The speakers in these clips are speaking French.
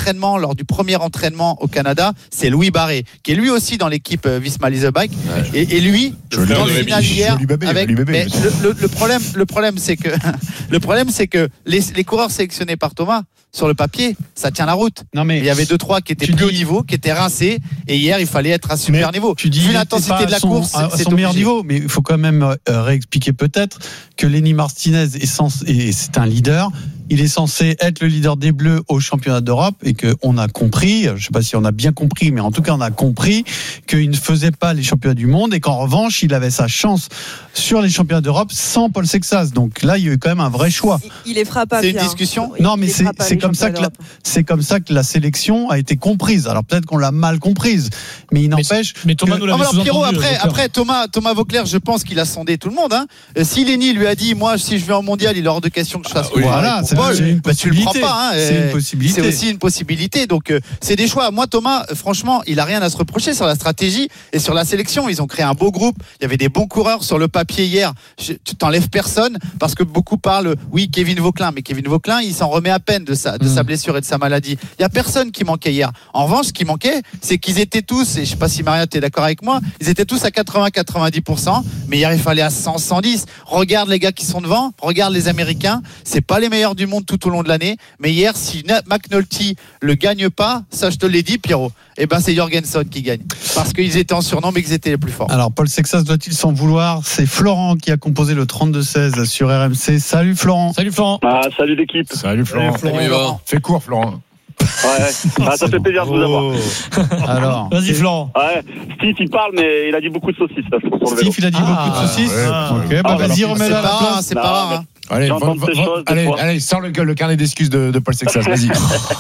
l'entraînement, lors du premier entraînement au Canada, c'est Louis Barré, qui est lui aussi dans l'équipe Visma Lease Bike. Ouais. Et lui, dans le final hier, avec, le problème, c'est que les coureurs sélectionnés par Thomas, sur le papier, ça tient la route. Non, mais il y avait 2-3 qui étaient plus haut niveau, qui étaient rincés, et hier, il fallait être à super niveau. Vu l'intensité de la course, c'est son meilleur niveau, mais il faut quand même réexpliquer peut-être que Lenny Martinez c'est un leader. Il est censé être le leader des Bleus au championnat d'Europe et qu'on a compris, je ne sais pas si on a bien compris, mais en tout cas on a compris qu'il ne faisait pas les championnats du monde et qu'en revanche il avait sa chance sur les championnats d'Europe sans Paul Sexas. Donc là il y a eu quand même un vrai choix. Il est frappable. C'est une discussion. Non mais c'est comme ça que la sélection a été comprise. Alors peut-être qu'on l'a mal comprise, mais il n'empêche. Mais Thomas nous l'avait sous-entendu. Pierrot, après Thomas Vauclair, je pense qu'il a sondé tout le monde. Si Lenny lui a dit moi si je vais en mondial, il est hors de question que je fasse. Voilà. Tu le prends pas, c'est une possibilité. C'est aussi une possibilité. Donc c'est des choix. Moi Thomas, franchement, il a rien à se reprocher sur la stratégie et sur la sélection. Ils ont créé un beau groupe. Il y avait des bons coureurs sur le papier hier. Tu t'enlèves personne parce que beaucoup parlent. Oui, Kevin Vauquelin, mais Kevin Vauquelin, il s'en remet à peine de sa blessure et de sa maladie. Il y a personne qui manquait hier. En revanche, ce qui manquait, c'est qu'ils étaient tous. Et je sais pas si Maria t'es d'accord avec moi. Ils étaient tous à 80-90%. Mais hier, il fallait à 100-110. Regarde les gars qui sont devant. Regarde les Américains. C'est pas les meilleurs du monde tout au long de l'année, mais hier si McNulty le gagne pas, ça je te l'ai dit Pierrot, c'est Jorgensen qui gagne parce qu'ils étaient en surnom mais qu'ils étaient les plus forts. Alors Paul Sexas doit-il s'en vouloir? C'est Florent qui a composé le 32-16 sur RMC. Salut Florent. Salut Florent. Salut l'équipe. Salut Florent. Florent. Fais court Florent. Ouais, ça fait plaisir de vous avoir. Alors, vas-y Florent. Ouais, Steve il parle mais il a dit beaucoup de saucisses. Steve il a dit beaucoup de saucisses. Ok, vas-y remets-la à la place. C'est pas rare. Allez, sors le carnet d'excuses de Paul Sexas, vas-y.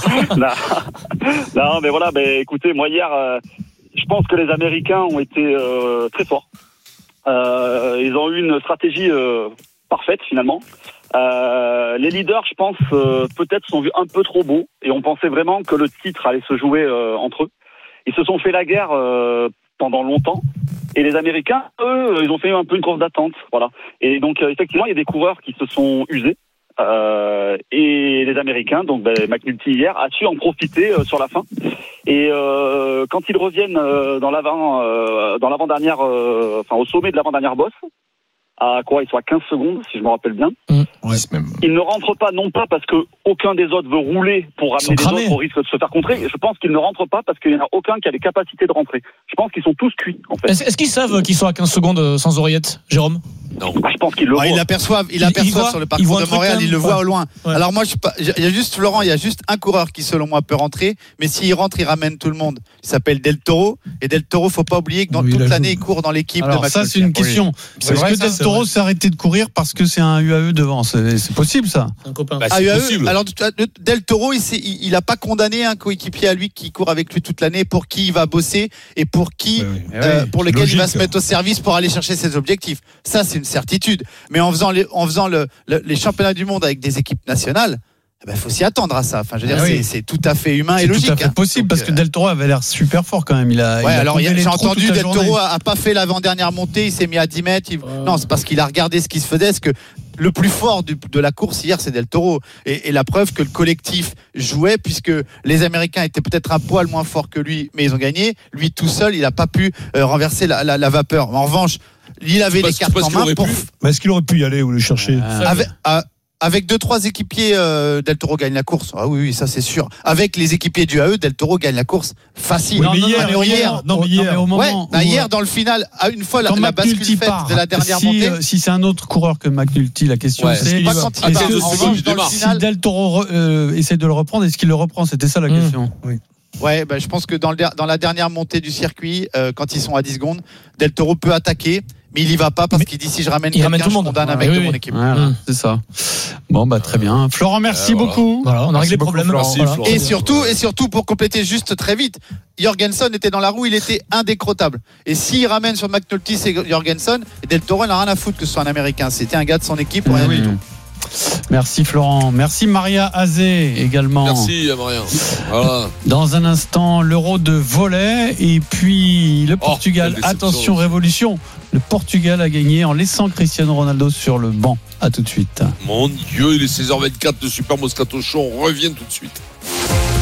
non, mais voilà, écoutez, moi hier, je pense que les Américains ont été très forts. Ils ont eu une stratégie parfaite finalement. Les leaders, je pense, peut-être sont vus un peu trop beaux et on pensait vraiment que le titre allait se jouer entre eux. Ils se sont fait la guerre pendant longtemps. Et les Américains, eux, ils ont fait un peu une course d'attente, voilà. Et donc effectivement, il y a des coureurs qui se sont usés. Et les Américains, donc McNulty hier, a su en profiter sur la fin. Et quand ils reviennent dans l'avant-dernière, au sommet de l'avant-dernière bosse, à quoi ils sont à 15 secondes, si je me rappelle bien. Ils ne rentrent pas, non pas parce que aucun des autres veut rouler pour ramener les autres au risque de se faire contrer. Je pense qu'ils ne rentrent pas parce qu'il n'y en a aucun qui a les capacités de rentrer. Je pense qu'ils sont tous cuits, en fait. Est-ce qu'ils savent qu'ils sont à 15 secondes sans oreillette, Jérôme? Non. Je pense qu'ils le voient. Ils l'aperçoivent sur le parcours de Montréal, ils le voient au loin. Ouais. Alors moi, il y a juste Florent, il y a juste un coureur qui selon moi peut rentrer, mais s'il rentre, il ramène tout le monde. Il s'appelle Del Toro, et Del Toro, faut pas oublier que dans toute l'année, il court dans l'équipe de McNulty. Ça, c'est une question. Est-ce que Del Toro s'est arrêté de courir parce que c'est un UAE devant? C'est possible ça? Un copain. C'est possible. Alors Del Toro, il a pas condamné un coéquipier à lui qui court avec lui toute l'année pour qui il va bosser et pour qui pour lequel il va se mettre au service pour aller chercher ses objectifs. Ça, c'est une certitude. Mais en faisant les championnats du monde avec des équipes nationales, faut s'y attendre à ça. Enfin, je veux dire, c'est tout à fait humain et logique. C'est tout à fait possible parce que Del Toro avait l'air super fort quand même. J'ai entendu Del Toro a pas fait l'avant-dernière montée, il s'est mis à 10 mètres. Non, c'est parce qu'il a regardé ce qui se faisait. Que le plus fort de la course hier, c'est Del Toro. Et la preuve que le collectif jouait, puisque les Américains étaient peut-être un poil moins forts que lui, mais ils ont gagné. Lui tout seul, il n'a pas pu renverser la vapeur. En revanche, il avait les cartes en main pour. Est-ce qu'il aurait pu y aller ou le chercher? Avec 2-3 équipiers, Del Toro gagne la course. Ah oui, ça c'est sûr. Avec les équipiers du AE, Del Toro gagne la course facile. Hier, dans le final, une fois la bascule faite de la dernière montée. Si c'est un autre coureur que McNulty, la question c'est si Del Toro essaie de le reprendre, est-ce qu'il le reprend? C'était ça la question. Oui. Ouais, je pense que dans la dernière montée du circuit, quand ils sont à 10 secondes, Del Toro peut attaquer. Mais il y va pas parce qu'il dit si je ramène quelqu'un, je condamne un mec de mon équipe. Voilà, c'est ça. Bon, très bien. Florent, merci beaucoup. Voilà, on a réglé le problème. Et surtout, pour compléter juste très vite, Jorgensen était dans la roue, il était indécrottable. Et s'il ramène sur McNulty, c'est Jorgensen, et Del Toro, il n'a rien à foutre que ce soit un Américain. C'était un gars de son équipe, rien du tout. Merci Florent, merci Maria Azé également. Merci Maria. Voilà. Dans un instant, l'Euro de volley et puis le Portugal. Attention, révolution. Le Portugal a gagné en laissant Cristiano Ronaldo sur le banc. À tout de suite. Mon Dieu, il est 16h24 de Super Moscato Show. On revient tout de suite.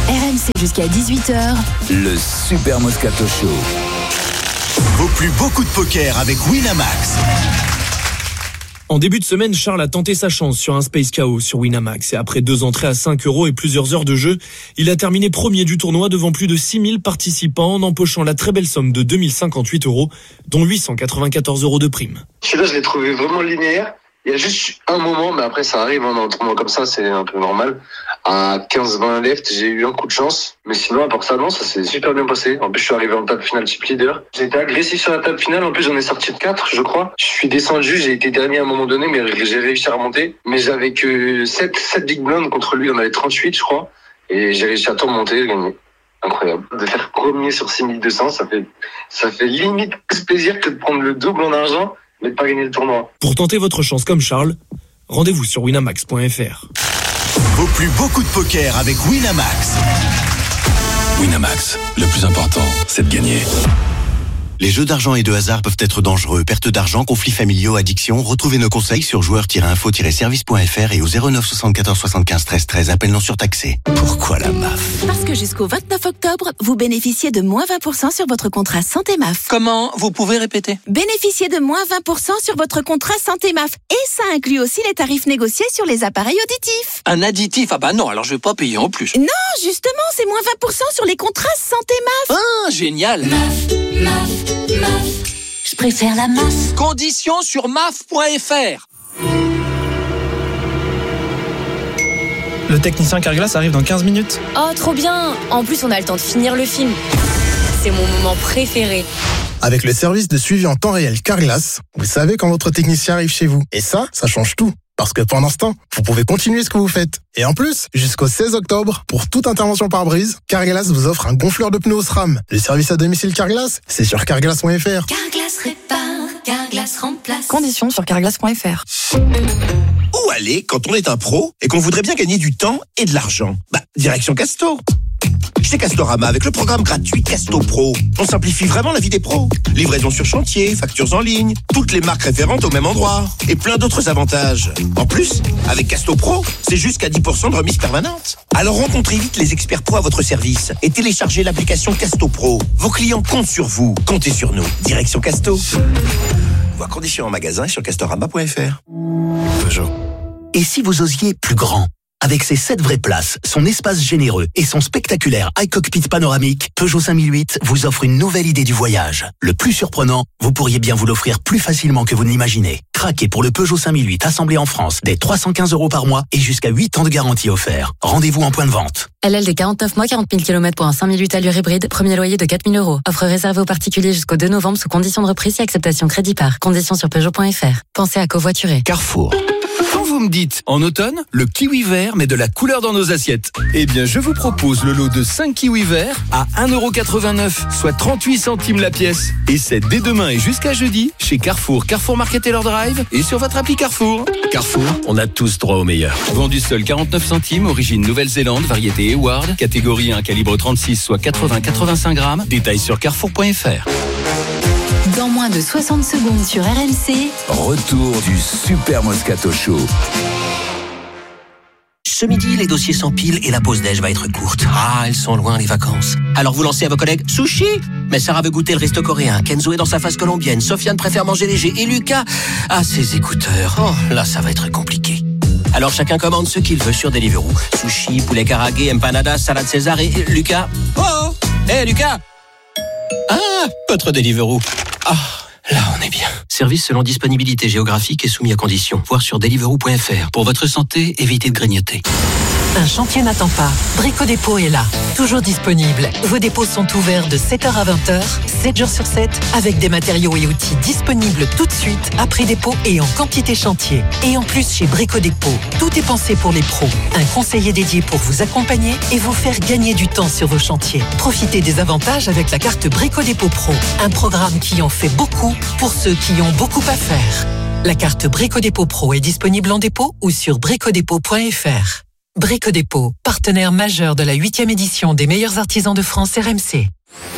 RMC jusqu'à 18h. Le Super Moscato Show. Vos plus beaux coups de poker avec Winamax. En début de semaine, Charles a tenté sa chance sur un Space KO sur Winamax et après 2 entrées à 5 € et plusieurs heures de jeu, il a terminé premier du tournoi devant plus de 6000 participants en empochant la très belle somme de 2058 €, dont 894 € de prime. Celui-là, je l'ai trouvé vraiment linéaire. Il y a juste un moment, mais après ça arrive dans un tournoi comme ça, c'est un peu normal. À 15-20 left, j'ai eu un coup de chance. Mais sinon, à part ça, non, ça s'est super bien passé. En plus, je suis arrivé en table finale chip leader. J'ai été agressif sur la table finale. En plus, j'en ai sorti de 4, je crois. Je suis descendu, j'ai été dernier à un moment donné, mais j'ai réussi à remonter. Mais j'avais que 7 big blinds contre lui. On avait 38, je crois. Et j'ai réussi à tout remonter et gagner. Incroyable. De faire premier sur 6200, ça fait limite plus plaisir que de prendre le double en argent, mais de pas gagner le tournoi. Pour tenter votre chance comme Charles, rendez-vous sur winamax.fr. Vos plus beaux coups de poker avec Winamax. Winamax, le plus important, c'est de gagner. Les jeux d'argent et de hasard peuvent être dangereux. Perte d'argent, conflits familiaux, addiction. Retrouvez nos conseils sur joueurs-info-service.fr et au 09 74 75 13 13. Appel non surtaxé. Pourquoi la MAF? Parce que jusqu'au 29 octobre, vous bénéficiez de moins 20% sur votre contrat Santé MAF. Comment? Vous pouvez répéter? Bénéficiez de moins 20% sur votre contrat Santé MAF. Et ça inclut aussi les tarifs négociés sur les appareils auditifs. Un additif? Ah bah non, alors je vais pas payer en plus. Non, justement, c'est moins 20% sur les contrats Santé MAF. Ah, génial. MAF. Je préfère la MAF. Conditions sur maf.fr. Le technicien Carglass arrive dans 15 minutes. Oh, trop bien! En plus, on a le temps de finir le film. C'est mon moment préféré. Avec le service de suivi en temps réel Carglass, vous savez quand votre technicien arrive chez vous. Et ça change tout. Parce que pendant ce temps, vous pouvez continuer ce que vous faites. Et en plus, jusqu'au 16 octobre, pour toute intervention par brise, Carglass vous offre un gonfleur de pneus SRAM. Le service à domicile Carglass, c'est sur carglass.fr. Carglass répare, Carglass remplace. Conditions sur carglass.fr. Où aller quand on est un pro et qu'on voudrait bien gagner du temps et de l'argent? Direction Casto. Chez Castorama, avec le programme gratuit Casto Pro, on simplifie vraiment la vie des pros. Livraison sur chantier, factures en ligne, toutes les marques référentes au même endroit et plein d'autres avantages. En plus, avec Casto Pro, c'est jusqu'à 10% de remise permanente. Alors rencontrez vite les experts pro à votre service et téléchargez l'application Casto Pro. Vos clients comptent sur vous, comptez sur nous. Direction Casto. Voir conditions en magasin et sur castorama.fr. Peugeot. Et si vous osiez plus grand? Avec ses 7 vraies places, son espace généreux et son spectaculaire iCockpit panoramique, Peugeot 5008 vous offre une nouvelle idée du voyage. Le plus surprenant, vous pourriez bien vous l'offrir plus facilement que vous ne l'imaginez. Craquez pour le Peugeot 5008 assemblé en France dès 315 € par mois et jusqu'à 8 ans de garantie offert. Rendez-vous en point de vente. LL des 49 mois, 40 000 km pour un 5008 allure hybride, premier loyer de 4 000 €. Offre réservée aux particuliers jusqu'au 2 novembre sous condition de reprise et acceptation crédit par. Conditions sur Peugeot.fr. Pensez à covoiturer. Carrefour. Quand vous me dites, en automne, le kiwi vert met de la couleur dans nos assiettes. Eh bien, je vous propose le lot de 5 kiwis verts à 1,89 €, soit 38 centimes la pièce. Et c'est dès demain et jusqu'à jeudi, chez Carrefour, Carrefour Market Taylor Drive et sur votre appli Carrefour. Carrefour, on a tous droit au meilleur. Vendu seul 49 centimes, origine Nouvelle-Zélande, variété Eward, catégorie 1, calibre 36, soit 80-85 grammes. Détails sur carrefour.fr. Dans moins de 60 secondes sur RMC. Retour du Super Moscato Show. Ce midi, les dossiers s'empilent et la pause déj va être courte. Ah, elles sont loin les vacances. Alors vous lancez à vos collègues sushi. Mais Sarah veut goûter le resto coréen. Kenzo est dans sa phase colombienne. Sofiane préfère manger léger. Et Lucas a ses écouteurs. Oh, là, ça va être compliqué. Alors chacun commande ce qu'il veut sur Deliveroo. Sushi, poulet karagué, empanadas, salade César et Lucas. Oh, Lucas. Ah, votre Deliveroo. Ah, là on est bien. Service selon disponibilité géographique et soumis à conditions. Voir sur deliveroo.fr. Pour votre santé, évitez de grignoter. Un chantier n'attend pas. Brico Dépôt est là. Toujours disponible. Vos dépôts sont ouverts de 7h à 20h, 7 jours sur 7, avec des matériaux et outils disponibles tout de suite, après dépôt et en quantité chantier. Et en plus, chez Brico Dépôt, tout est pensé pour les pros. Un conseiller dédié pour vous accompagner et vous faire gagner du temps sur vos chantiers. Profitez des avantages avec la carte Brico Dépôt Pro. Un programme qui en fait beaucoup pour ceux qui ont beaucoup à faire. La carte Brico Dépôt Pro est disponible en dépôt ou sur bricodépôt.fr. Brico Dépôt, partenaire majeur de la 8e édition des meilleurs artisans de France RMC.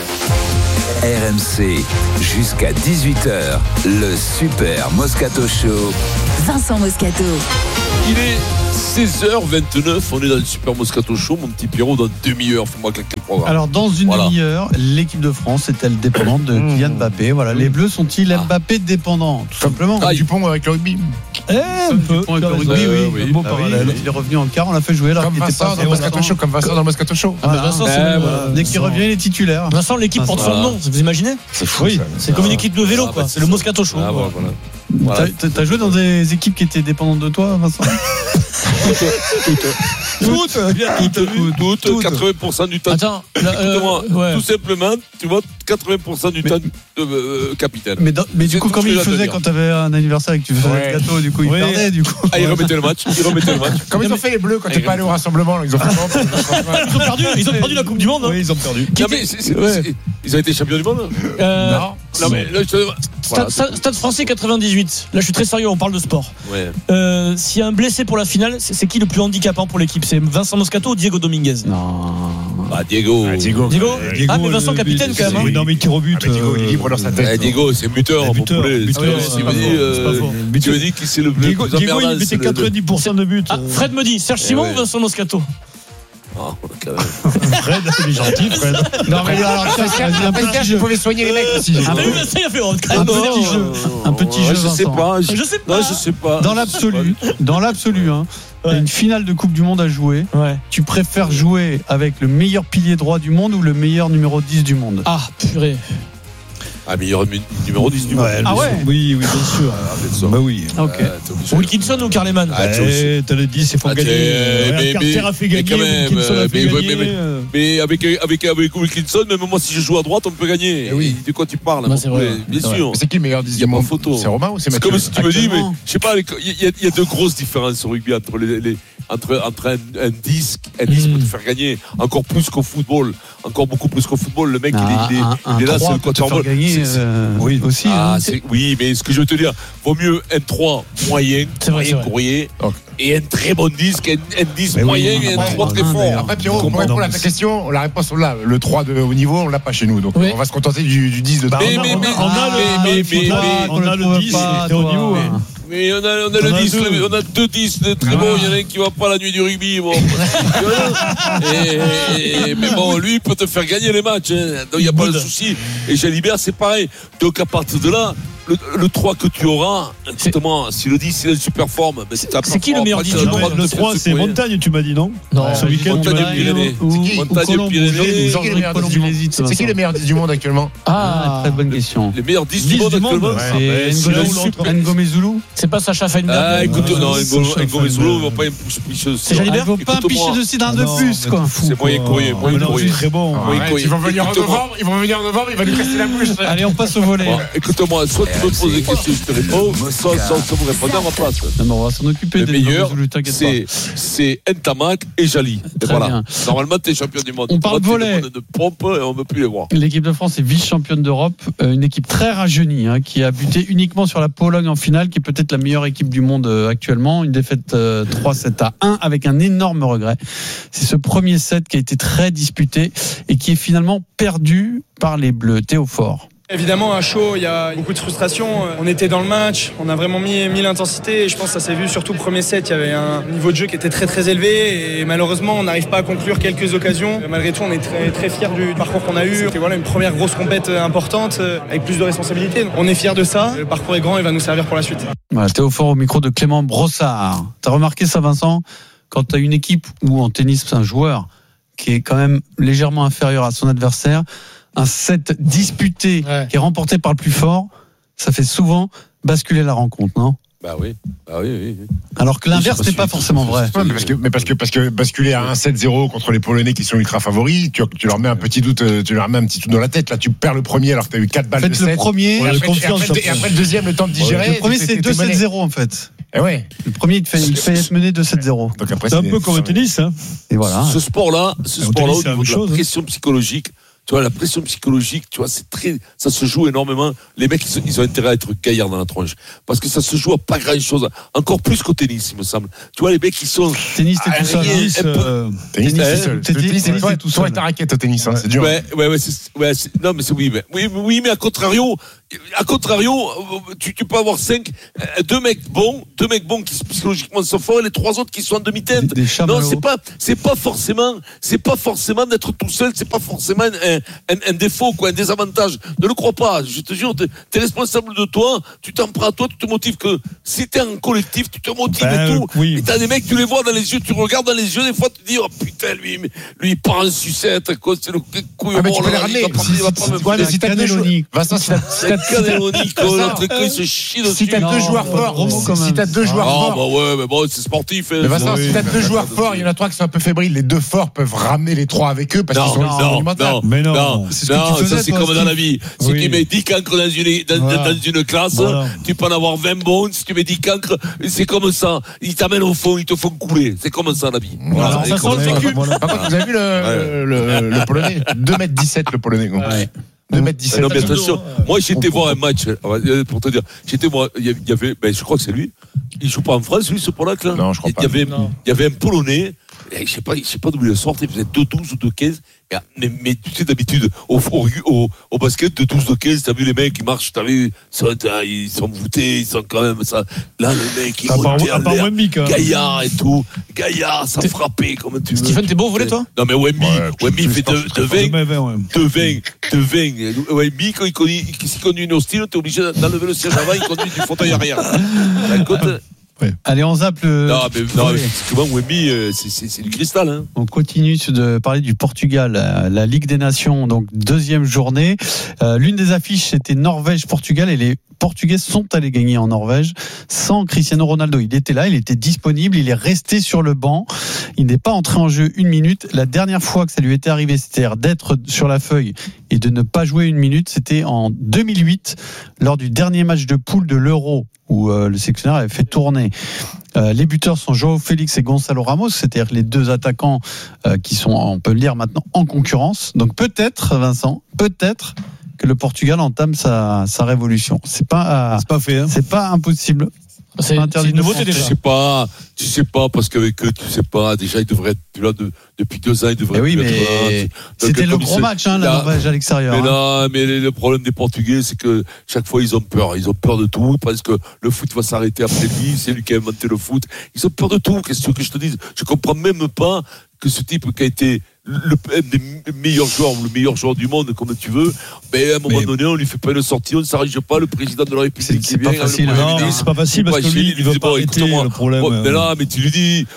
RMC, jusqu'à 18h, le Super Moscato Show. Vincent Moscato. Il est 16h29, on est dans le Super Moscato Show. Mon petit Pierrot, dans demi-heure, fais-moi claquer le programme. Alors, dans une demi-heure, l'équipe de France est-elle dépendante de Kylian Mbappé? Voilà, les Bleus sont-ils Mbappé dépendants? Tout simplement. Dupont avec le rugby. Un peu. Dupont avec le rugby, oui. Bon parallèle. Il est revenu en quart, on l'a fait jouer alors qu'il était pas dans le Moscato Show, comme Vincent dans le Moscato Show. Vincent, dès qu'il revient, il est titulaire. Vincent, l'équipe porte son nom, vous imaginez? C'est fou. Oui, c'est comme une équipe de vélo, quoi. C'est le Moscato Show. Voilà. T'as joué dans des équipes qui étaient dépendantes de toi, Vincent? Toutes, 80% du temps. Attends, tout simplement, tu vois, 80% du temps capitaine. Mais du coup, comment il faisait quand t'avais un anniversaire et que tu faisais le gâteau, du coup, il perdait, du coup. Ah, il remettait le match. Comme ils ont fait les Bleus quand t'es pas allé au rassemblement, ils ont ils ont perdu la Coupe du Monde. Oui, ils ont perdu. Non, mais ils ont été champions du monde. Non, mais là, Stade Français 98. Là, je suis très sérieux, on parle de sport. S'il y a un blessé pour la finale, c'est qui le plus handicapant pour l'équipe? C'est Vincent Moscato ou Diego Dominguez? Non. Diego. Ah, mais Vincent capitaine quand même. Non, mais il tire au but. Diego, il est libre dans sa tête. Diego, c'est buteur. Tu me dis qui c'est le plus Diego, il mettait 90% de buts. Fred me dit Serge Simon ou Vincent Moscato? Fred, il est gentil, Fred. Non, mais alors, je pouvais soigner les mecs aussi. Un petit jeu. Je sais pas. Dans l'absolu, il y a une finale de Coupe du Monde à jouer. Tu préfères jouer avec le meilleur pilier droit du monde ou le meilleur numéro 10 du monde? Ah, purée. Meilleur numéro 10 du monde. Oui, bien sûr. Bah oui. Ok. Wilkinson ou Karleman? T'as le 10, il faut gagner. Carter a fait gagner. Mais avec Wilkinson, même moi, si je joue à droite, on peut gagner. De quoi tu parles? C'est vrai. Bien sûr. C'est qui le meilleur 10 du monde? C'est Romain ou c'est Mathieu? C'est comme si tu me dis, mais je sais pas, il y a deux grosses différences au rugby entre un 10 peut te faire gagner encore plus qu'au football, beaucoup plus qu'au football. Le mec, il est là, c'est le quarterback. Oui, aussi. Oui, mais ce que je veux te dire, vaut mieux un 3 moyen courrier et un très bon 10 qu'un 10 moyen et un 3 très fort. Après, Pierrot, pour répondre à ta question, la réponse, on l'a. Le 3 de haut niveau, on l'a pas chez nous. Donc, on va se contenter du 10 de Mais on a le 10 de haut niveau. Mais on a le 10, on a deux 10 de très bons. Il y en a un qui va pas la nuit du rugby. Bon. Mais bon, lui, il peut te faire gagner les matchs. Donc, il n'y a pas de souci. Et Jalibert, c'est pareil. Donc, à partir de là, le 3 que tu auras, exactement, si le 10 il est en super forme, c'est qui le meilleur 10 du monde? Le 3 c'est Montagne, tu m'as dit, non? Non, ce week-end. Montagne-Pyrénées. C'est qui le meilleur 10 du monde actuellement? Très bonne question. Les meilleurs 10 du monde actuellement, c'est Ngomezulu. C'est pas Sacha Feinberg. Écoute, non, Ngomezulu ne va pas picher. C'est Jalibert. Il ne va pas picher de cidre de plus, quoi. C'est moyen courrier. Très bon. Ils vont venir en novembre, il va nous casser la bouche. Allez, on passe au volet. Écoute-moi, soit tu me poses des questions, je te réponds, soit vous répondez à ma place. On va s'en occuper. Le meilleur, c'est Ntamak et Jali. Voilà. Normalement, tu es champion du monde. On parle volet. De pompe et on ne veut plus les voir. L'équipe de France est vice-championne d'Europe. Une équipe très rajeunie qui a buté uniquement sur la Pologne en finale, qui est peut-être la meilleure équipe du monde actuellement. Une défaite 3-7-1 avec un énorme regret. C'est ce premier set qui a été très disputé et qui est finalement perdu par les Bleus. Théo Fort. Évidemment, à chaud, il y a beaucoup de frustration. On était dans le match, on a vraiment mis l'intensité et je pense que ça s'est vu surtout le premier set. Il y avait un niveau de jeu qui était très très élevé et malheureusement, on n'arrive pas à conclure quelques occasions. Malgré tout, on est très très fiers du parcours qu'on a eu. C'était une première grosse compète importante avec plus de responsabilités. On est fiers de ça. Le parcours est grand et va nous servir pour la suite. Voilà, Théo Fort au micro de Clément Brossard. T'as remarqué ça, Vincent? Quand t'as une équipe ou en tennis, c'est un joueur qui est quand même légèrement inférieur à son adversaire, un set disputé qui est remporté par le plus fort, ça fait souvent basculer la rencontre, non? Bah oui. Alors que l'inverse n'est pas forcément vrai. Parce que basculer à 1-7-0 contre les Polonais qui sont ultra favoris, tu leur mets un petit doute, dans la tête. Là, tu perds le premier alors que tu as eu 4 balles de set. Le premier, et après le deuxième, le temps de digérer. Le premier, c'est 2-7-0 en fait. Et ouais. Le premier, il fait être mené 2-7-0. Donc après, c'est un peu comme au tennis. Et voilà. Ce sport-là, au niveau de la pression psychologique. Tu vois, la pression psychologique, tu vois, ça se joue énormément. Les mecs, ils ont intérêt à être gaillards dans la tronche. Parce que ça se joue à pas grand chose. Encore plus qu'au tennis, il me semble. Tu vois, les mecs, ils sont. Tennis, t'es tout seul. Tennis, c'est tout seul. Toi et ta raquette au tennis, c'est dur. Ouais, non, mais oui, mais à contrario, À contrario, tu peux avoir deux mecs bons qui psychologiquement sont forts et les trois autres qui sont en demi-teinte. Non, c'est pas forcément d'être tout seul, c'est pas forcément un défaut, quoi, un désavantage. Ne le crois pas. Je te jure, t'es responsable de toi, tu t'en prends à toi, tu te motives que si t'es un collectif, tu te motives et tout. Oui. Et t'as des mecs, tu les vois dans les yeux, tu regardes dans les yeux, des fois, tu te dis, oh putain, lui, il part en sucette, quoi, c'est le couillon. Tu peux les ramener. Si t'as deux joueurs, Vincent, si t'as deux joueurs forts, bah ouais, mais bon, c'est sportif. Mais Vincent, si t'as deux joueurs forts, il y en a trois qui sont un peu fébriles. Les deux forts peuvent ramener les trois avec eux parce qu'ils sont non, mais non. Ça c'est comme dans la vie. Si tu mets 10 cancres dans une classe, tu peux en avoir 20 bons. Si tu mets 10 cancres, c'est comme ça. Ils t'amènent au fond, ils te font couler. C'est comme ça la vie. Par contre, vous avez vu le Polonais 2m17 le Polonais. 2m17. Non, mais attention, moi j'étais voir un match, pour te dire, il y avait, je crois que c'est lui, il joue pas en France, lui, ce Polac là. Non, je crois pas. Il y avait un Polonais, je sais pas d'où il est sorti, il faisait 2-12 ou 2-15. Mais tu sais, d'habitude, au basket, de 12-15, t'as vu les mecs, ils marchent, t'as vu, ils sont voûtés, ils sont quand même, ça. Là, les mecs, ils montent Gaillard et tout. Gaillard, ça frappait, comme tu veux. Stephen, t'es bon au volet, toi? Non, mais Wemby fait de 20. Wemby, quand il conduit une hostile, t'es obligé d'enlever le siège avant, il conduit du fauteuil arrière. Ouais. Allez, on zappe le. Non, Wemby, c'est du cristal. Hein. On continue de parler du Portugal, la Ligue des Nations, donc deuxième journée. L'une des affiches, c'était Norvège-Portugal, et les Portugais sont allés gagner en Norvège sans Cristiano Ronaldo. Il était là, il était disponible, il est resté sur le banc. Il n'est pas entré en jeu une minute. La dernière fois que ça lui était arrivé, c'est-à-dire d'être sur la feuille et de ne pas jouer une minute, c'était en 2008, lors du dernier match de poule de l'Euro, où le sélectionneur avait fait tourner. Les buteurs sont João Félix et Gonçalo Ramos, c'est-à-dire les deux attaquants qui sont, on peut le dire maintenant, en concurrence. Donc peut-être, Vincent, que le Portugal entame sa révolution. C'est pas fait, hein. C'est pas impossible. C'est une nouveauté déjà. Tu sais pas, parce qu'avec eux, tu sais pas, déjà, ils devraient être là depuis 2 ans, ils devraient être là. C'était le gros match, la Norvège à l'extérieur. Mais non, mais le problème des Portugais, c'est que chaque fois, ils ont peur. Ils ont peur de tout. Parce que le foot va s'arrêter après lui. C'est lui qui a inventé le foot. Ils ont peur de tout. Qu'est-ce que je te dise? Je comprends même pas que ce type qui a été un des meilleurs joueurs ou le meilleur joueur du monde, comme tu veux, mais à un moment donné, on lui fait pas une sortie, on ne s'arrange pas, le président de la République. C'est pas facile. Non, c'est pas facile parce que lui, il veut pas arrêter le problème. Mais là, mais tu lui dis,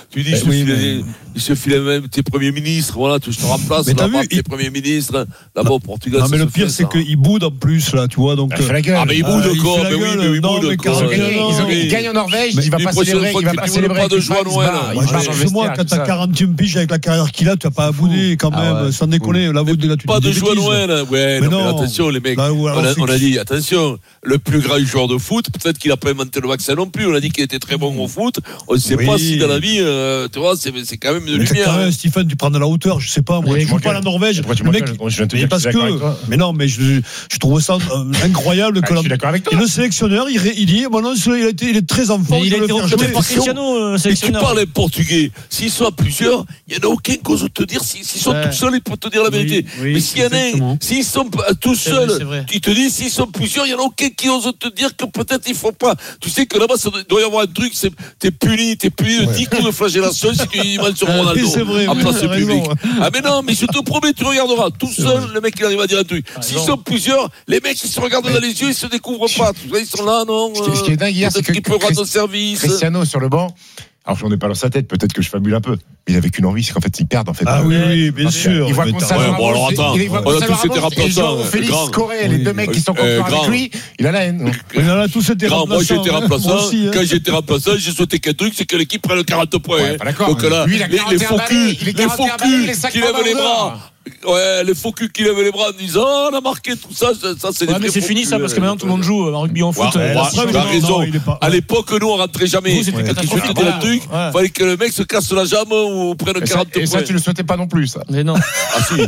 je te file même tes premiers ministres, voilà, je te remplace, tes premiers ministres, là-bas au Portugal. Non, mais le pire, c'est qu'il boude en plus, là, tu vois, donc. Ah, mais il boude encore, mais oui, mais il boude encore. Il gagne en Norvège, il va pas célébrer, il va pas célébrer. Pas de joie Noël. Moi, quand t'as 40 piges avec la carrière qu'il a, tu vas pas à bouder quand même, sans déconner. Pas de joie Noël, ouais, mais attention, les mecs. On a dit, attention, le plus grand joueur de foot, peut-être qu'il a pas inventé le vaccin non plus, on a dit qu'il était très bon au foot, on ne sait pas si dans la vie, tu vois, c'est quand même de lumière. Stephen, tu prends de la hauteur, je sais pas, moi, tu joues pas à la Norvège, le mec, mais parce que, mais non, mais je trouve ça incroyable que le sélectionneur, il dit, maintenant, il est très en forme, il a été recruté par Cristiano, sélectionneur. Tu parles portugais, s'ils sont à plusieurs, il n'y en a aucun qui ose te dire, s'ils sont tout seuls, ils peuvent te dire la vérité. Mais s'il y en a, s'ils sont tout seuls, ils te disent, s'ils sont plusieurs, il n'y en a aucun qui ose te dire que peut-être il faut pas. Tu sais que là-bas, ça doit y avoir un truc, t'es puni de 10 coups de flagellation si tu manges sur Ronaldo. C'est vrai, en place publique. Ah, mais non, mais je te promets, tu regarderas. Tout seul, le mec, il arrive à dire un truc. S'ils sont plusieurs, les mecs, ils se regardent dans les yeux, ils se découvrent pas. Ils sont là, non. Ce qui est dingue hier, c'est que Cristiano sur le banc. Alors, je n'en ai pas dans sa tête, peut-être que je fabule un peu. Mais il avait qu'une envie, c'est qu'en fait, il perd, en fait. Ah oui, bien sûr. Il voit Gonçalo Ramos. Bon, alors attends, on a tous été remplaçants. Félix Correa, les deux mecs qui sont concurrents avec lui, il a la haine. On a tous été remplaçants. Moi, j'ai été remplaçant. Quand j'ai été remplaçant, j'ai souhaité qu'un truc, c'est que l'équipe prenne 40 points. Donc là, les faux culs qui lèvent les bras. Ouais, les faux culs qui lèvent les bras en disant on a marqué tout ça, c'est des mais c'est fini ça parce que maintenant tout le monde joue en rugby en foot. Tu as raison. À l'époque, nous on rentrait jamais. C'était catastrophique. Tu te dis un truc, fallait que le mec se casse la jambe ou prenne 40 points. Et ça, tu le souhaitais pas non plus, ça. Mais non. Ah si,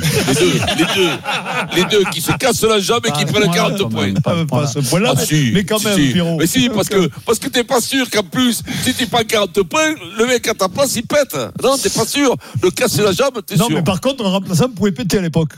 les deux qui se cassent la jambe et qui prennent 40 points. Pas à ce point-là, mais quand même, Pierrot. Mais si, parce que t'es pas sûr qu'en plus, si tu prends 40 points, le mec à ta place il pète. Non, t'es pas sûr. Le casser la jambe, t'es sûr. Non, mais par contre, un remplaçant pouvait péter à l'époque.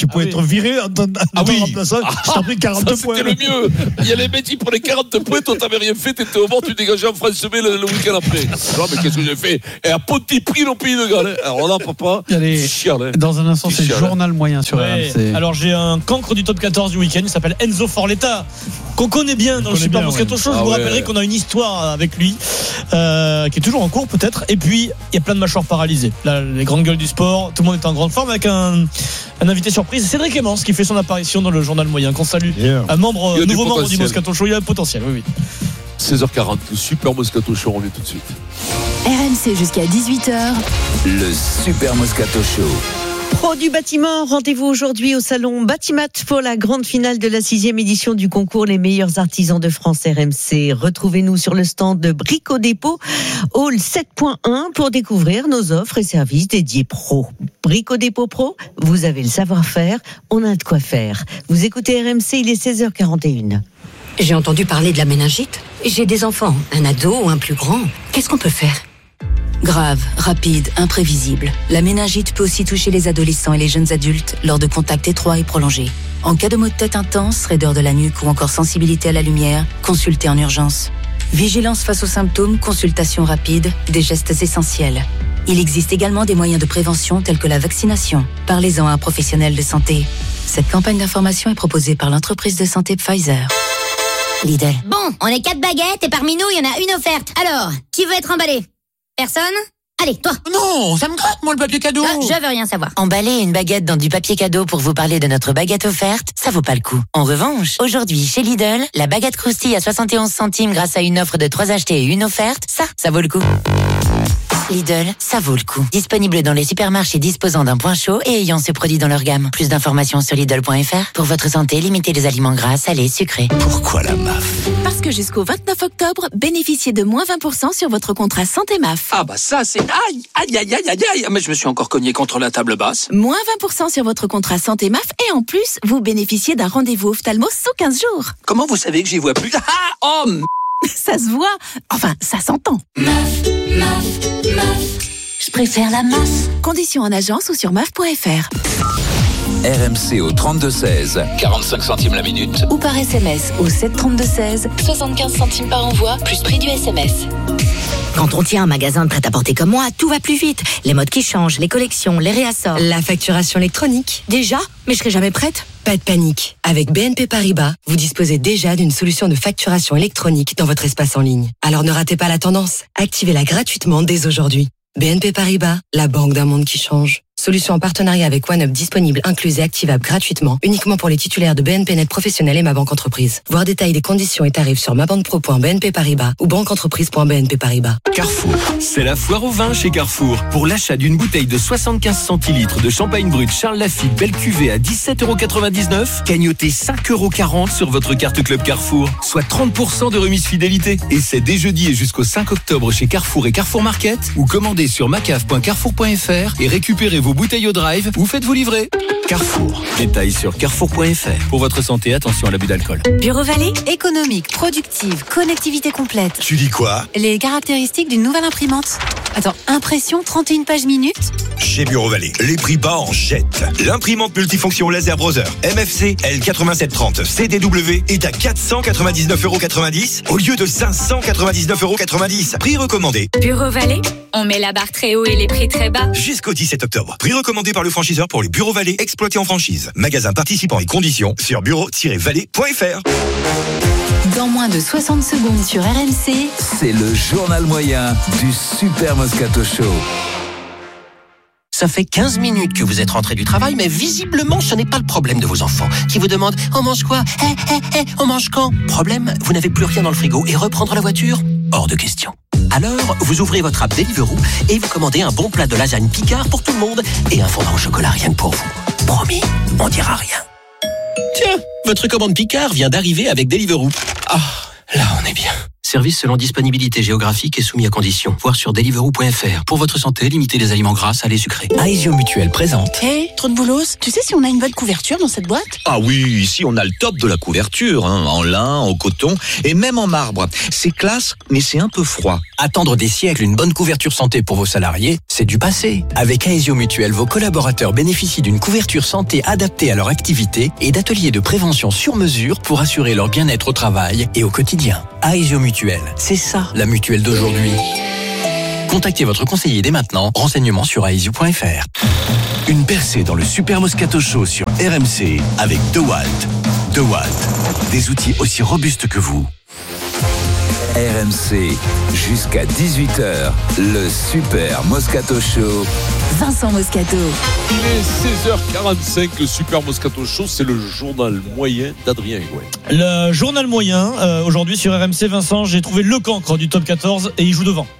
Tu pouvais être viré en remplaçant. Je t'en pris 40 points. C'était le mieux. Il y a les mecs qui prenaient 40 points, toi t'avais rien fait, t'étais au bord, tu dégageais en France semaine le week-end après. Non, mais qu'est-ce que j'ai fait? Et à Pontypridd au Pays de Galles. Alors là, papa, dans un instant, c'est le journal moyen sur RMC. Alors j'ai un cancre du top 14 du week-end, il s'appelle Enzo Forletta, qu'on connaît bien dans le Super Moscato Show. Je vous rappellerai qu'on a une histoire avec lui, qui est toujours en cours peut-être. Et puis, il y a plein de mâchoires paralysées. Là, les grandes gueules du sport, tout le monde est en grande forme avec un invité surprise, Cédric Emmens, qui fait son apparition dans le journal moyen. Qu'on salue, un nouveau membre du Moscato Show. Il y a un potentiel, oui. 16h40, le Super Moscato Show, on revient tout de suite. RMC jusqu'à 18h. Le Super Moscato Show. Pro du bâtiment, rendez-vous aujourd'hui au salon Batimat pour la grande finale de la 6e édition du concours Les meilleurs artisans de France RMC. Retrouvez-nous sur le stand de Brico Dépôt, Hall 7.1 pour découvrir nos offres et services dédiés pro. Brico Dépôt Pro, vous avez le savoir-faire, on a de quoi faire. Vous écoutez RMC, il est 16h41. J'ai entendu parler de la méningite. J'ai des enfants, un ado ou un plus grand. Qu'est-ce qu'on peut faire ? Grave, rapide, imprévisible. La méningite peut aussi toucher les adolescents et les jeunes adultes lors de contacts étroits et prolongés. En cas de maux de tête intense, raideur de la nuque ou encore sensibilité à la lumière, consultez en urgence. Vigilance face aux symptômes, consultation rapide, des gestes essentiels. Il existe également des moyens de prévention tels que la vaccination. Parlez-en à un professionnel de santé. Cette campagne d'information est proposée par l'entreprise de santé Pfizer. Lidl. Bon, on est 4 baguettes et parmi nous, il y en a une offerte. Alors, qui veut être emballé ? Personne ? Allez, toi. Non, ça me gratte, moi, le papier cadeau. Je veux rien savoir. Emballer une baguette dans du papier cadeau pour vous parler de notre baguette offerte, ça vaut pas le coup. En revanche, aujourd'hui, chez Lidl, la baguette croustille à 71 centimes grâce à une offre de 3 achetés et une offerte, ça vaut le coup. Lidl, ça vaut le coup. Disponible dans les supermarchés disposant d'un point chaud et ayant ce produit dans leur gamme. Plus d'informations sur Lidl.fr. Pour votre santé, limitez les aliments gras, salés, sucrés. Pourquoi la MAF ? Parce que jusqu'au 29 octobre, bénéficiez de moins 20% sur votre contrat santé MAF. Ah bah ça c'est... Aïe. Mais je me suis encore cogné contre la table basse. Moins 20% sur votre contrat santé MAF et en plus, vous bénéficiez d'un rendez-vous ophtalmo sous 15 jours. Comment vous savez que j'y vois plus ? Ça se voit. Enfin, ça s'entend. MAF. Je préfère la MAF. Conditions en agence ou sur MAF.fr. RMC au 32-16, 45 centimes la minute. Ou par SMS au 732-16, 75 centimes par envoi, plus prix du SMS. Quand on tient un magasin de prêt-à-porter comme moi, tout va plus vite. Les modes qui changent, les collections, les réassorts. La facturation électronique. Déjà ? Mais je serai jamais prête ? Pas de panique. Avec BNP Paribas, vous disposez déjà d'une solution de facturation électronique dans votre espace en ligne. Alors ne ratez pas la tendance. Activez-la gratuitement dès aujourd'hui. BNP Paribas, la banque d'un monde qui change. Solution en partenariat avec OneUp disponible, incluse et activable gratuitement, uniquement pour les titulaires de BNP Net Professionnel et Ma Banque Entreprise. Voir détails des conditions et tarifs sur mabanquepro.bnp Paribas ou banqueentreprise.bnp Paribas. Carrefour, c'est la foire au vin chez Carrefour. Pour l'achat d'une bouteille de 75 centilitres de champagne brut Charles Lafite belle cuvée à 17,99€, cagnotez 5,40€ sur votre carte Club Carrefour, soit 30% de remise fidélité. Et c'est dès jeudi et jusqu'au 5 octobre chez Carrefour et Carrefour Market, ou commandez sur macaf.carrefour.fr et récupérez vos bouteilles au drive ou faites-vous livrer. Carrefour. Détails sur carrefour.fr. Pour votre santé, attention à l'abus d'alcool. Bureau Vallée, économique, productive, connectivité complète. Tu dis quoi ? Les caractéristiques d'une nouvelle imprimante. Attends, impression 31 pages minutes. Chez Bureau Vallée, les prix bas en jette. L'imprimante multifonction laser browser MFC L8730 CDW est à 499,90€ au lieu de 599,90€. Prix recommandé. Bureau Vallée, on met la barre très haut et les prix très bas. Jusqu'au 17 octobre. Prix recommandé par le franchiseur pour les Bureaux Vallée exploités en franchise. Magasin participant et conditions sur bureau-vallée.fr. Dans moins de 60 secondes sur RMC, c'est le journal moyen du Super Moscato Show. Ça fait 15 minutes que vous êtes rentré du travail, mais visiblement, ce n'est pas le problème de vos enfants qui vous demandent « On mange quoi ? On mange quand ?» Problème, vous n'avez plus rien dans le frigo et reprendre la voiture ? Hors de question. Alors, vous ouvrez votre app Deliveroo et vous commandez un bon plat de lasagne Picard pour tout le monde et un fondant au chocolat rien que pour vous. Promis, on dira rien. Tiens, votre commande Picard vient d'arriver avec Deliveroo. Ah, là on est bien. Service selon disponibilité géographique et soumis à conditions. Voir sur deliveroo.fr. Pour votre santé, limitez les aliments gras, salés, sucrés. Aesio Mutuelle présente. Hey, trop de boulos. Tu sais si on a une bonne couverture dans cette boîte? Ah oui, ici on a le top de la couverture, en lin, en coton et même en marbre. C'est classe, mais c'est un peu froid. Attendre des siècles une bonne couverture santé pour vos salariés, c'est du passé. Avec Aesio Mutuelle, vos collaborateurs bénéficient d'une couverture santé adaptée à leur activité et d'ateliers de prévention sur mesure pour assurer leur bien-être au travail et au quotidien. Aesio Mutuelle, c'est ça la mutuelle d'aujourd'hui. Contactez votre conseiller dès maintenant. Renseignements sur aesio.fr. Une percée dans le Super Moscato Show sur RMC avec DeWalt. DeWalt, des outils aussi robustes que vous. RMC, jusqu'à 18h, le Super Moscato Show. Vincent Moscato. Il est 16h45, le Super Moscato Show, c'est le journal moyen d'Adrien Egoin. Le journal moyen, aujourd'hui sur RMC, Vincent, j'ai trouvé le cancre du top 14 et il joue devant.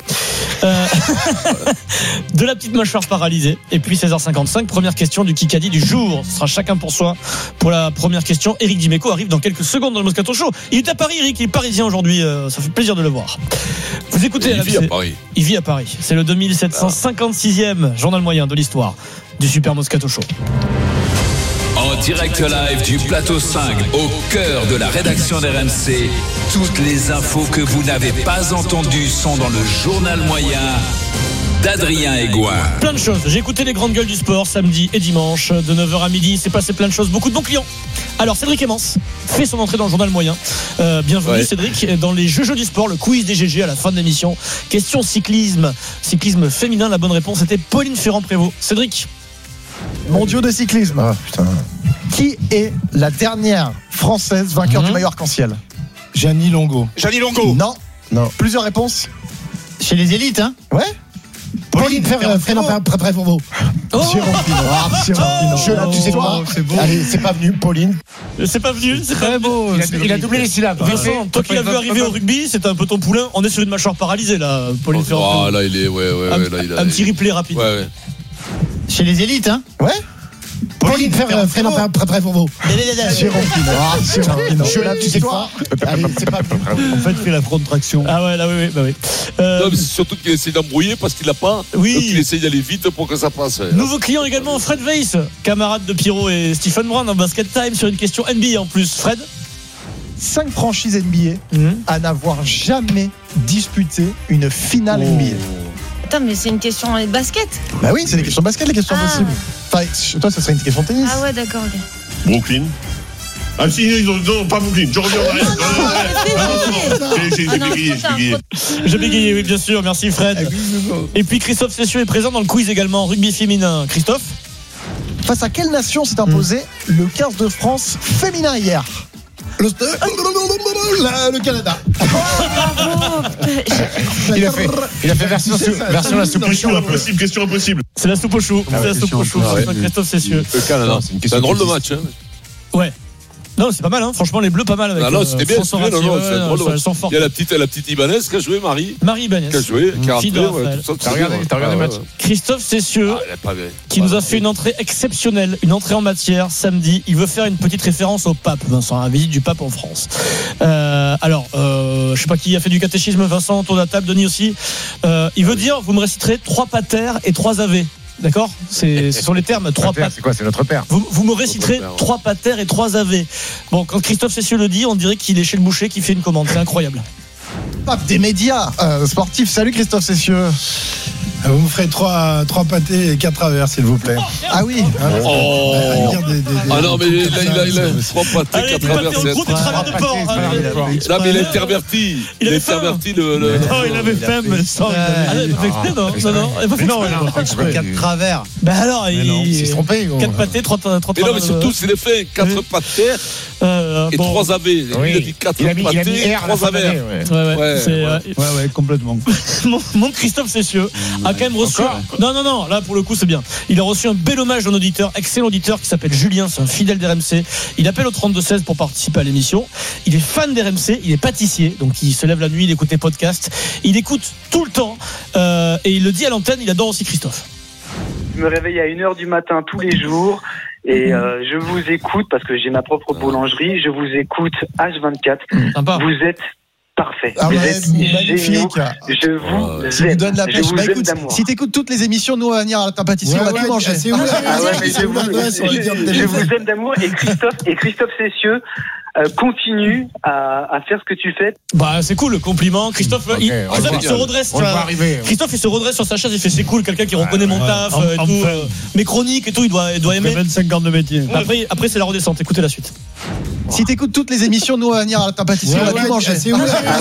De la petite mâchoire paralysée. Et puis 16h55, première question du Kikadi du jour. Ce sera chacun pour soi pour la première question. Eric Dimeco arrive dans quelques secondes dans le Moscato Show. Il est à Paris, Eric, il est parisien aujourd'hui. Ça fait plaisir de le voir. Vous écoutez, il vit à Paris. Il vit à Paris. C'est le 2756e journal moyen de l'histoire du Super Moscato Show. En direct live du plateau 5, au cœur de la rédaction d'RMC, toutes les infos que vous n'avez pas entendues sont dans le journal moyen d'Adrien Egoin. Plein de choses. J'ai écouté les grandes gueules du sport samedi et dimanche de 9h à midi. Il s'est passé plein de choses. Beaucoup de bons clients. Alors Cédric Emmens fait son entrée dans le journal moyen. Bienvenue Cédric dans les Jeux du sport, le quiz des GG à la fin de l'émission. Question cyclisme féminin. La bonne réponse était Pauline Ferrand-Prévot. Cédric. Mon dieu de cyclisme. Ah, putain. Qui est la dernière française vainqueur du maillot arc-en-ciel? Gianni Longo. Non. Plusieurs réponses. Chez les élites, hein? Ouais. Pauline Ferrand-Prévot. Jérôme Pinot. Tu sais quoi? C'est beau. Allez, c'est pas venu, Pauline. C'est pas venu, c'est très beau. Il a doublé les syllabes. Vincent, toi qui l'as vu arriver au rugby, c'était un peu ton poulain. On est sur une mâchoire paralysée là, Pauline Ferrand. Ah là, il est, un petit replay rapide. Ouais. Chez les élites, hein? Ouais. Pauline Ferrand-Prévôt. Jérôme Pinot. Tu sais quoi? Allez, c'est pas venu. En fait, il fait la contraction. Ah ouais, là, oui. Non, mais c'est surtout qu'il essaie d'embrouiller parce qu'il l'a pas. Oui. Donc il essaie d'aller vite pour que ça passe. Nouveau client également, Fred Weiss, camarade de Pierrot et Stephen Brun dans Basket Time sur une question NBA en plus. Fred? 5 franchises NBA à n'avoir jamais disputé une finale NBA. Attends, mais c'est une question de basket? Bah oui, c'est des questions basket, les questions possibles. Enfin, toi, ça serait une question tennis. Ah ouais, d'accord, ok. Brooklyn. Ah si, ils ont pas Brooklyn. Je reviens. J'ai bégayé, oui, bien sûr. Merci, Fred. Et puis Christophe Cessieux est présent dans le quiz également, rugby féminin. Christophe? Face à quelle nation s'est imposé le 15 de France féminin hier? Le Canada. Il a fait version la soupe au chou. Question impossible. C'est la soupe au chou. Christophe Cessieux. Le Canada, c'est un drôle de match. Ouais. Non, c'est pas mal, hein. Franchement, les Bleus, pas mal avec. Non, c'était bien. C'est un drôle de match. Il y a la petite Ibanez qui a joué, Marie Ibanez. Qui a joué, qui a rappelé. T'as regardé le match? Christophe Cessieux, qui nous a fait une entrée exceptionnelle, une entrée en matière samedi. Il veut faire une petite référence au pape, Vincent, à la visite du pape en France. Je sais pas qui a fait du catéchisme, Vincent, autour de la table, Denis aussi. Il veut dire, vous me réciterez 3 patères et 3 ave. D'accord? Ce sont les termes 3 patères. C'est quoi? C'est notre père. Vous me réciterez 3 patères et 3 ave. Bon, quand Christophe Cessieux le dit, on dirait qu'il est chez le boucher qui fait une commande. C'est incroyable. Pape des médias sportifs. Salut Christophe Cessieux. Vous me ferez 3 pâtés et 4 travers, s'il vous plaît. Ah oui. Ah non, mais il a 3 pâtés, 4 travers. Là, mais il a interverti. Il avait interverti le. Non, il avait faim, mais sans. Non, 4 travers. Ben alors, il s'est trompé. 4 pâtés, 3 travers. Mais non, mais surtout, c'est les faits. 4 pâtés et 3 ave. Il a dit 4 pâtés et 3 ave. Ouais, complètement. Mon Christophe Cessieux a quand même reçu. Non, là pour le coup c'est bien. Il a reçu un bel hommage d'un auditeur, excellent auditeur qui s'appelle Julien, c'est un fidèle d'RMC. Il appelle au 32-16 pour participer à l'émission. Il est fan d'RMC, il est pâtissier, donc il se lève la nuit, il écoute les podcasts, il écoute tout le temps et il le dit à l'antenne, il adore aussi Christophe. Je me réveille à 1h du matin tous les jours. Et je vous écoute parce que j'ai ma propre boulangerie. Je vous écoute H24. Sympa. Vous êtes parfait. Ah vous ouais, êtes magnifique. géniaux. Je vous Tu nous donnes la pêche. vous Bah aime écoute, d'amour. si t'écoutes toutes les émissions, nous on va venir à ta pâtisserie, on va tout manger. Ah ouais, mais je vous aime d'amour et Christophe Cessieux continue à faire ce que tu fais. Bah c'est cool le compliment. Christophe, il se redresse. Christophe il se redresse sur sa chaise, il fait c'est cool, quelqu'un qui reconnaît mon taf et tout. Mes chroniques et tout, il doit aimer. 25 ans de métier. Après c'est la redescente. Écoutez la suite. Si t'écoutes toutes les émissions, nous on va venir à ta pâtisserie, on va tout manger. Je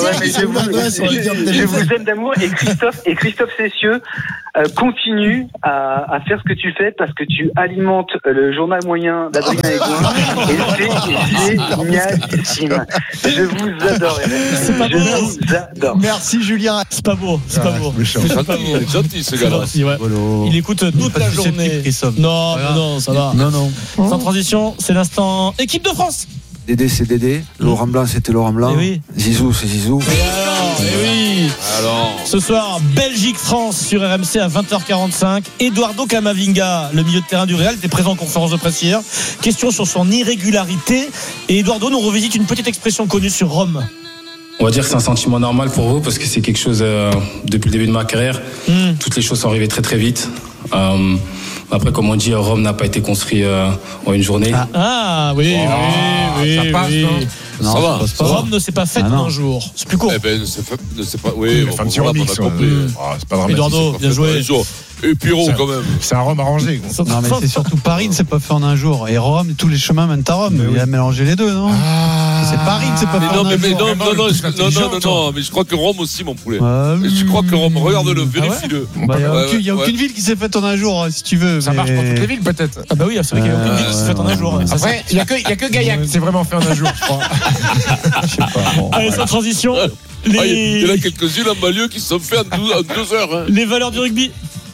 vous aime d'amour et Christophe Cessieux continue à faire ce que tu fais parce que tu alimentes le journal moyen d'Adrien Egoin et c'est génialissime. Je vous adore. C'est pas beau. Je vous adore. Merci Julien. C'est pas beau. C'est pas beau. Il est gentil ce gars-là. Il écoute toute la journée. Non, ça va. Non. Sans transition, c'est l'instant équipe de France. Dédé c'est Dédé, Laurent Blanc c'était Laurent Blanc, Zizou c'est Zizou. Alors, ce soir, Belgique-France sur RMC à 20h45. Eduardo Camavinga, le milieu de terrain du Real, était présent en conférence de presse hier. Question sur son irrégularité. Et Eduardo nous revisite une petite expression connue sur Rome. On va dire que c'est un sentiment normal pour vous parce que c'est quelque chose depuis le début de ma carrière. Toutes les choses sont arrivées très très vite. Après, comme on dit, Rome n'a pas été construit en une journée. Oui. Ça passe, non, ça va. Rome ne s'est pas faite en un jour. C'est plus court. Ne s'est pas. Oui, un petit remix. C'est pas dramatique. Eduardo, bien joué. Et Pierrot quand même. C'est un Rome arrangé. Non mais c'est surtout Paris ne s'est pas fait en un jour. Et Rome, tous les chemins mènent à Rome. Il a mélangé les deux, non? C'est Paris ne s'est pas fait en un jour. Non, mais je crois que Rome aussi, mon poulet. Je crois que Rome, regarde-le, vérifie-le. Il n'y a aucune ville qui s'est faite en un jour, si tu veux. Ça marche pour toutes les villes peut-être. Ah bah oui, c'est vrai qu'il n'y a aucune ville qui s'est faite en un jour. Après, il n'y a que Gaillac qui s'est vraiment fait en un jour, je crois. Je sais pas. Allez, sans transition. Il y en a quelques-unes en banlieue qui se sont fait en 2 heures. Les valeurs du rugby.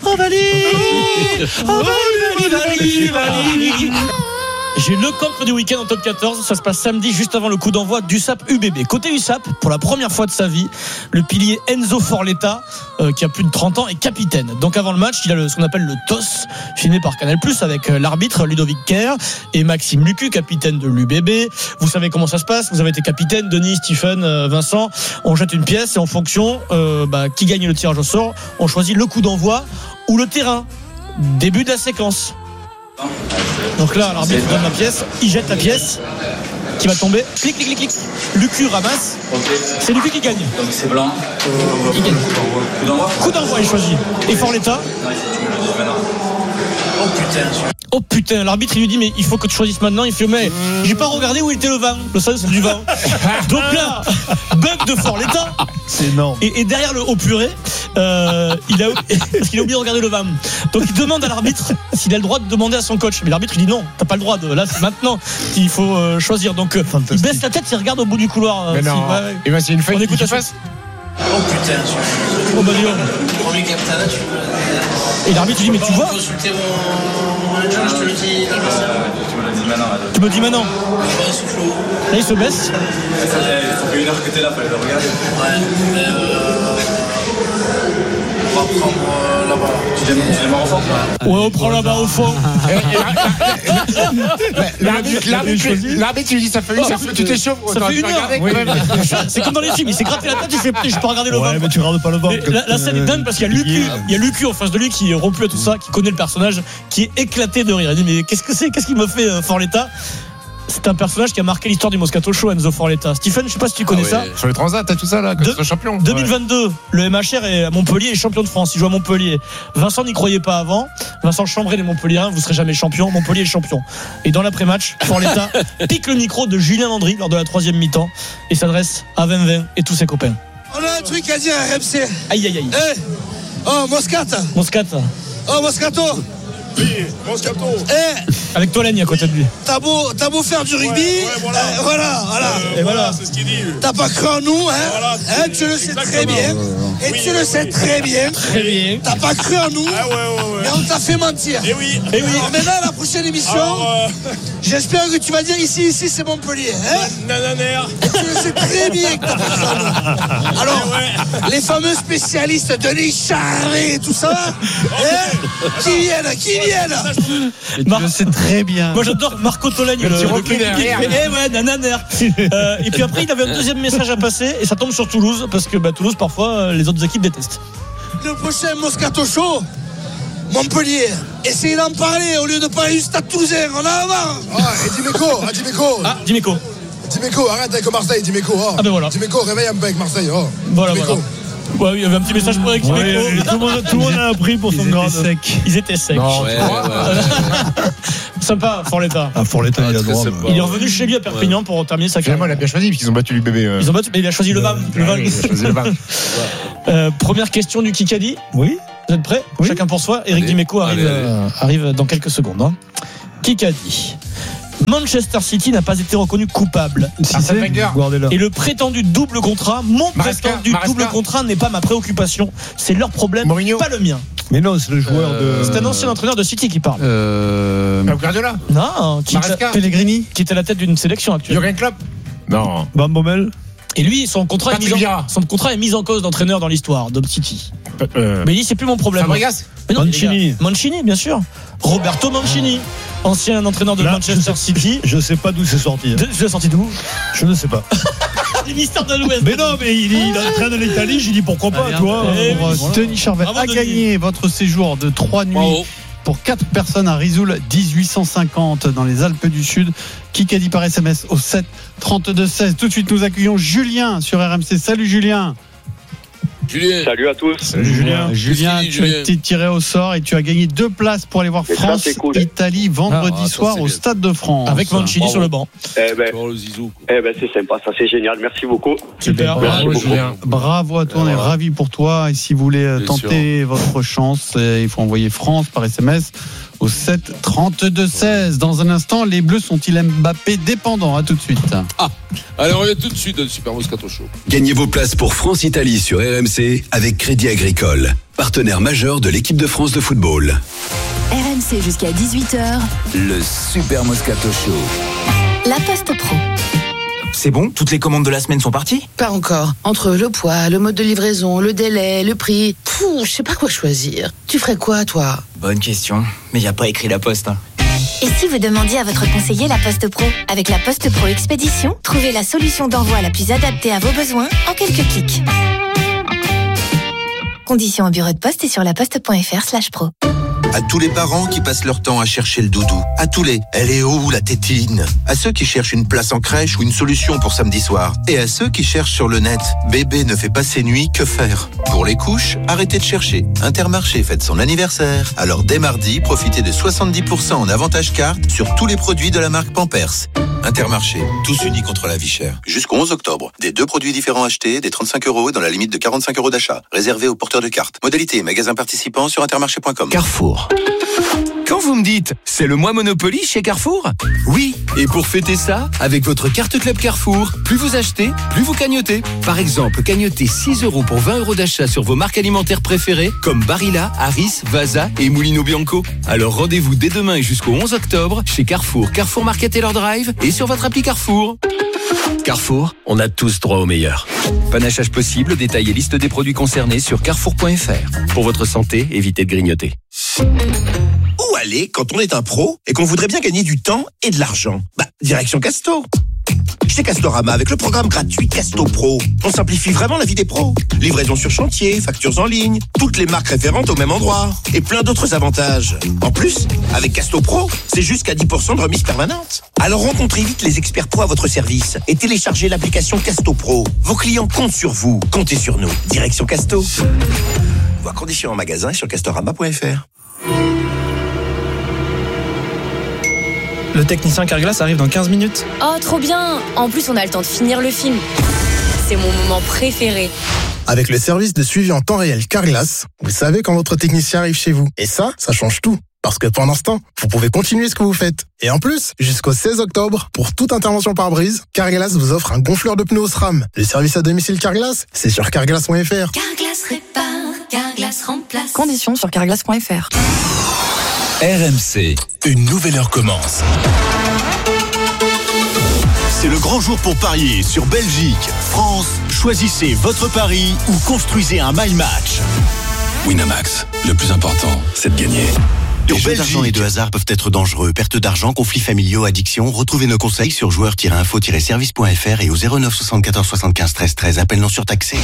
J'ai le camp du week-end en top 14. Ça se passe samedi, juste avant le coup d'envoi d'USAP UBB. Côté USAP, pour la première fois de sa vie, le pilier Enzo Forletta, qui a plus de 30 ans, est capitaine. Donc avant le match, il a ce qu'on appelle le TOS, filmé par Canal+, avec l'arbitre Ludovic Kerr et Maxime Lucu, capitaine de l'UBB. Vous savez comment ça se passe. Vous avez été capitaine, Denis, Stephen, Vincent. On jette une pièce et en fonction, qui gagne le tirage au sort, on choisit le coup d'envoi ou le terrain. Début de la séquence. Donc là, l'arbitre donne la pièce, il jette la pièce qui va tomber. Clic, clic, clic, clic. Lucu ramasse. C'est Lucu qui gagne. Donc c'est blanc. Il gagne. Coup d'envoi, il choisit. Et Forletta. Oh putain, l'arbitre il lui dit mais il faut que tu choisisses maintenant. Il fait mais j'ai pas regardé où était le vin. Le sens c'est du vin. Donc là, bug de Forletta. C'est énorme. Et derrière le haut purée, parce qu'il a oublié de regarder le vin. Donc il demande à l'arbitre s'il a le droit de demander à son coach. Mais l'arbitre il dit non, t'as pas le droit de. Là c'est maintenant qu'il faut choisir. Donc il baisse la tête, il regarde au bout du couloir. Mais non. Et ben c'est une feuille. On écoute la suite. Oh putain. Oh bah dis donc. Premier capitaine, tu Et l'arbitre lui dit mais tu vois. consulter mon manager, je te le dis. Tu me dis maintenant. Là il se baisse. Ça fait 1 heure que t'es là, fallait le regarder. Ouais, mais on va prendre là-bas. Tu démarres au fond. Ouais, on prend là-bas au fond. L'arbitre lui dit ça fait 1 heure, tu t'échauffes. Ça fait 1 heure. C'est comme dans les films, il s'est gratté la tête, il fait je peux regarder le vent. Ouais, mais tu regardes pas le vent. La scène est dingue parce qu'il y a Lucu en face de lui qui est rompu à tout ça, qui connaît le personnage, qui est éclaté de rire. Il dit mais qu'est-ce que c'est? Qu'est-ce qu'il me fait Forletta? C'est un personnage qui a marqué l'histoire du Moscato Show, Enzo Forletta. Stephen, je sais pas si tu connais ça. Sur les transats, t'as tout ça là, que champion. 2022, le MHR est à Montpellier est champion de France. Il joue à Montpellier. Vincent n'y croyait pas avant. Vincent Chambray, les Montpelliérains, vous serez jamais champion. Montpellier est champion. Et dans l'après-match, Forletta pique le micro de Julien Landry lors de la 3e mi-temps et s'adresse à 20-20 et tous ses copains. On a un truc à dire à RMC. Aïe aïe aïe. Hey. Oh Moscato. Oh Moscato. Oui, Moscato. Avec Tolène à côté de lui. T'as beau faire du rugby. Voilà. Et voilà. C'est ce qu'il dit. T'as pas cru en nous, hein. Voilà, tu le sais très bien. Et tu le sais très bien. Très bien. T'as pas cru en nous. Mais on t'a fait mentir. Et oui. Alors maintenant, la prochaine émission, j'espère que tu vas dire ici, c'est Montpellier. Hein. Et tu le sais très bien que t'as pas cru en nous. Alors, les fameux spécialistes Denis Charvet et tout ça, qui viennent. Tu le sais très très bien. Moi j'adore Marco Tolagne, le nananer. Et puis après il avait un deuxième message à passer et ça tombe sur Toulouse parce que Toulouse parfois les autres équipes détestent. Le prochain Moscato Show, Montpellier, essayez d'en parler au lieu de parler du Stade Toulousain, on a marre. Dimeco, arrête avec Marseille, Dimeco. Voilà. Dimeco, réveille un peu avec Marseille. Voilà. Ouais, il y avait un petit message pour Dimeco. Tout le monde a appris pour son grade. Ils étaient secs. Sympa, Forletta. Forletta, il a droit. Il est revenu chez lui à Perpignan pour terminer sa carrière. Finalement, il a bien choisi parce qu'ils ont battu le bébé. Ils ont battu, mais il a choisi le VAM. Première question du Kikadi. Oui. Vous êtes prêts ? Chacun pour soi. Éric Dimeco arrive dans quelques secondes. Kikadi. Manchester City n'a pas été reconnu coupable. Et le prétendu double contrat, double contrat n'est pas ma préoccupation. C'est leur problème, Mourinho. pas le mien. Mais non, c'est le joueur de. C'est un ancien entraîneur de City qui parle. Guardiola. Non, Pellegrini, qui est à la tête d'une sélection actuelle. Jürgen Klopp. Non. Bambomel. Et lui, son contrat est mis en cause d'entraîneur dans l'histoire de City. Mais il dit c'est plus mon problème. Fabregas. Mancini, bien sûr. Roberto Mancini, ancien entraîneur de Manchester City. Je sais pas d'où c'est sorti. C'est sorti d'où ? Je ne sais pas. Les mystères de l'Ouest. Mais non, mais il entraîne de l'Italie. J'ai dit pourquoi pas, toi. Denis Charvet a gagné votre séjour de 3 nuits. Pour 4 personnes à Risoul, 1850 dans les Alpes du Sud. Kikadi par SMS au 7 32 16. Tout de suite, nous accueillons Julien sur RMC. Salut Julien. Salut à tous. Salut Julien. Julien, tu as été tiré au sort et tu as gagné 2 places pour aller voir France-Italie vendredi soir au Stade de France. Avec Mancini sur le banc. C'est sympa, ça c'est génial. Merci beaucoup. Super. Bravo à toi, on est ravis pour toi. Et si vous voulez tenter votre chance, il faut envoyer France par SMS au 7 32 16. Dans un instant, les Bleus sont-ils Mbappé dépendants ? À tout de suite. Allez, on revient tout de suite dans le Super Moscato Show. Gagnez vos places pour France-Italie sur RMC avec Crédit Agricole, partenaire majeur de l'équipe de France de football. RMC jusqu'à 18h. Le Super Moscato Show. La Poste Pro. C'est bon ? Toutes les commandes de la semaine sont parties ? Pas encore. Entre le poids, le mode de livraison, le délai, le prix... je sais pas quoi choisir. Tu ferais quoi, toi ? Bonne question. Mais y a pas écrit la Poste. Et si vous demandiez à votre conseiller La Poste Pro ? Avec La Poste Pro Expédition, trouvez la solution d'envoi la plus adaptée à vos besoins en quelques clics. Conditions au bureau de poste et sur laposte.fr/pro. À tous les parents qui passent leur temps à chercher le doudou. À tous les « elle est où la tétine ?» À ceux qui cherchent une place en crèche ou une solution pour samedi soir. Et à ceux qui cherchent sur le net « bébé ne fait pas ses nuits, que faire ?» Pour les couches, arrêtez de chercher. Intermarché fête son anniversaire. Alors dès mardi, profitez de 70% en avantage carte sur tous les produits de la marque Pampers. Intermarché, tous unis contre la vie chère. Jusqu'au 11 octobre, des 2 produits différents achetés, des 35 € dans la limite de 45 € d'achat. Réservé aux porteurs de cartes. Modalité et magasins participants sur intermarché.com. Carrefour. Quand vous me dites « c'est le mois Monopoly chez Carrefour ?» Oui, et pour fêter ça, avec votre carte Club Carrefour, plus vous achetez, plus vous cagnotez. Par exemple, cagnotez 6 € pour 20 € d'achat sur vos marques alimentaires préférées comme Barilla, Harris, Vasa et Mulino Bianco. Alors rendez-vous dès demain et jusqu'au 11 octobre chez Carrefour, Carrefour Market et leur Drive et sur votre appli Carrefour. Carrefour, on a tous droit au meilleur. Panachage possible, détail et liste des produits concernés sur carrefour.fr. Pour votre santé, évitez de grignoter. Où aller quand on est un pro et qu'on voudrait bien gagner du temps et de l'argent ? Direction Casto. Chez Castorama, avec le programme gratuit Casto Pro, on simplifie vraiment la vie des pros. Livraison sur chantier, factures en ligne, toutes les marques référentes au même endroit et plein d'autres avantages. En plus, avec Casto Pro, c'est jusqu'à 10% de remise permanente. Alors rencontrez vite les experts pro à votre service et téléchargez l'application Casto Pro. Vos clients comptent sur vous, comptez sur nous. Direction Casto. Voir conditions en magasin et sur castorama.fr. Le technicien Carglass arrive dans 15 minutes. Oh, trop bien! En plus, on a le temps de finir le film. C'est mon moment préféré. Avec le service de suivi en temps réel Carglass, vous savez quand votre technicien arrive chez vous. Et ça change tout. Parce que pendant ce temps, vous pouvez continuer ce que vous faites. Et en plus, jusqu'au 16 octobre, pour toute intervention par brise, Carglass vous offre un gonfleur de pneus SRAM. Le service à domicile Carglass, c'est sur carglass.fr. Carglass répare, Carglass remplace. Conditions sur carglass.fr. RMC, une nouvelle heure commence. C'est le grand jour pour parier sur Belgique, France. Choisissez votre pari ou construisez un my match. Winamax, le plus important, c'est de gagner. Les jeux d'argent et de hasard peuvent être dangereux. Perte d'argent, conflits familiaux, addiction. Retrouvez nos conseils sur joueurs-info-service.fr et au 09 74 75 13 13. Appel non surtaxé.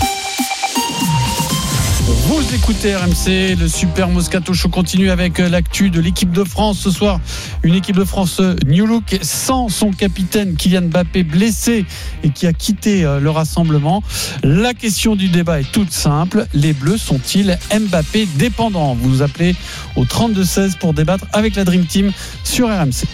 Vous écoutez RMC, le Super Moscato Show continue avec l'actu de l'équipe de France. Ce soir, une équipe de France New Look sans son capitaine Kylian Mbappé blessé et qui a quitté le rassemblement. La question du débat est toute simple. Les Bleus sont-ils Mbappé dépendants ? Vous nous appelez au 32-16 pour débattre avec la Dream Team sur RMC.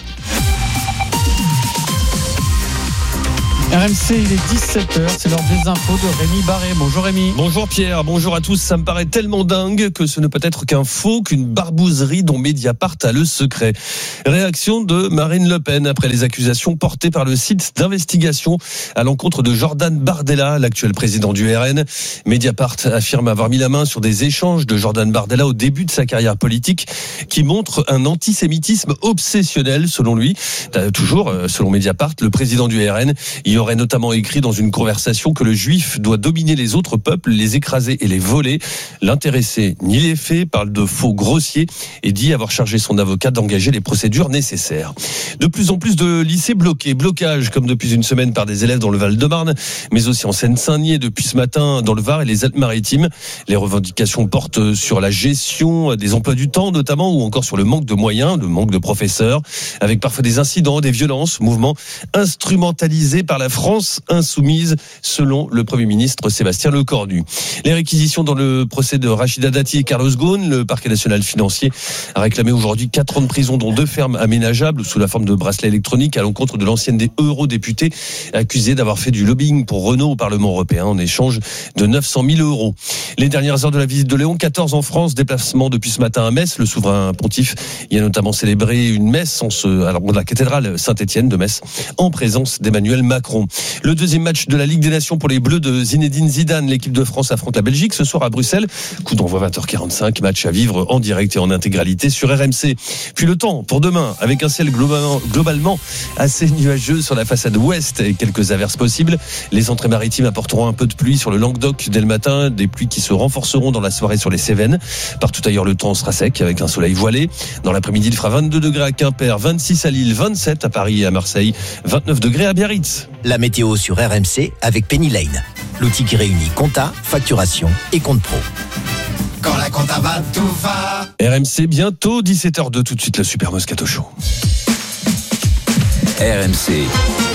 RMC, il est 17h, c'est l'heure des infos de Rémi Barré. Bonjour Rémi. Bonjour Pierre, bonjour à tous. Ça me paraît tellement dingue que ce ne peut être qu'un faux, qu'une barbouzerie dont Mediapart a le secret. Réaction de Marine Le Pen après les accusations portées par le site d'investigation à l'encontre de Jordan Bardella, l'actuel président du RN. Mediapart affirme avoir mis la main sur des échanges de Jordan Bardella au début de sa carrière politique qui montrent un antisémitisme obsessionnel selon lui. Toujours, selon Mediapart, le président du RN y aurait notamment écrit dans une conversation que le juif doit dominer les autres peuples, les écraser et les voler. L'intéressé nie les faits, parle de faux grossiers et dit avoir chargé son avocat d'engager les procédures nécessaires. De plus en plus de lycées bloqués. Blocage comme depuis une semaine par des élèves dans le Val-de-Marne, mais aussi en Seine-Saint-Denis depuis ce matin dans le Var et les Alpes-Maritimes. Les revendications portent sur la gestion des emplois du temps notamment, ou encore sur le manque de moyens, le manque de professeurs, avec parfois des incidents, des violences, mouvements instrumentalisés par la France insoumise, selon le Premier ministre Sébastien Lecornu. Les réquisitions dans le procès de Rachida Dati et Carlos Ghosn, le parquet national financier a réclamé aujourd'hui 4 ans de prison, dont 2 fermes aménageables sous la forme de bracelets électroniques à l'encontre de l'ancienne eurodéputée accusée d'avoir fait du lobbying pour Renault au Parlement européen en échange de 900 000 euros. Les dernières heures de la visite de Léon XIV en France, déplacement depuis ce matin à Metz. Le souverain pontife y a notamment célébré une messe à la cathédrale Saint-Étienne de Metz en présence d'Emmanuel Macron. Le deuxième match de la Ligue des Nations pour les Bleus de Zinedine Zidane. L'équipe de France affronte la Belgique ce soir à Bruxelles. Coup d'envoi 20h45, match à vivre en direct et en intégralité sur RMC. Puis le temps pour demain, avec un ciel globalement assez nuageux sur la façade ouest et quelques averses possibles. Les entrées maritimes apporteront un peu de pluie sur le Languedoc dès le matin, des pluies qui se renforceront dans la soirée sur les Cévennes. Partout ailleurs, le temps sera sec avec un soleil voilé. Dans l'après-midi, il fera 22 degrés à Quimper, 26 à Lille, 27 à Paris et à Marseille, 29 degrés à Biarritz. La météo sur RMC avec Penny Lane, l'outil qui réunit compta, facturation et compte pro. Quand la compta va, tout va. RMC, bientôt 17h02, tout de suite le Super Moscato Show. RMC,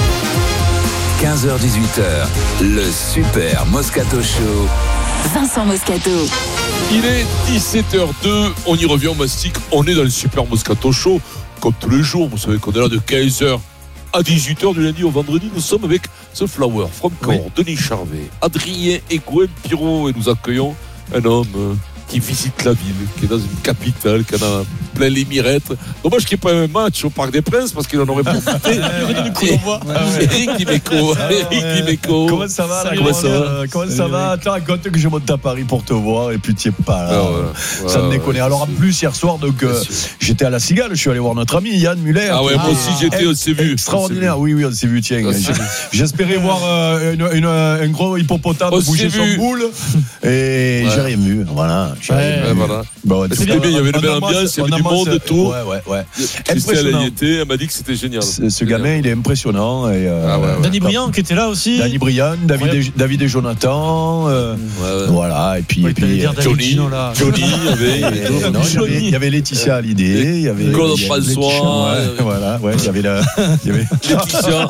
15h-18h, le Super Moscato Show. Vincent Moscato. Il est 17h02, on y revient, on mastique, on est dans le Super Moscato Show, comme tous les jours, vous savez qu'on est là de 15h à 18h du lundi au vendredi. Nous sommes avec The Flower, Franck Cor, Denis Charvet, Adrien et Gwen Pirot, et nous accueillons un homme qui visite la ville, qui est dans une capitale, qui en a plein les mirettes. Dommage qu'il n'y ait pas un match au Parc des Princes, parce qu'il en aurait profité. Eric Dimeco. Comment ça va? Comment ça va? Attends, raconte que je monte à Paris pour te voir, et puis tu n'y es pas là. Ça me déconne. Alors en plus, hier soir, donc, j'étais à la Cigale, je suis allé voir notre ami Yann Muller. Ah ouais, moi aussi j'étais, on s'est vu. Extraordinaire, oui, on s'est vu, tiens. J'espérais voir un gros hippopotame bouger son boule, et j'ai rien vu, voilà. Voilà. Bon, c'était bien, il y avait une belle ambiance, il y avait du monde et tout. Ouais. Christelle y était, elle m'a dit que c'était génial. Ce gamin, il est impressionnant. Et, Danny Briand qui était là aussi. Danny Briand, David et Jonathan. Voilà, et puis Johnny, il y avait Laetitia Hallyday, il y avait Claude François. Voilà, il y avait Laetitia.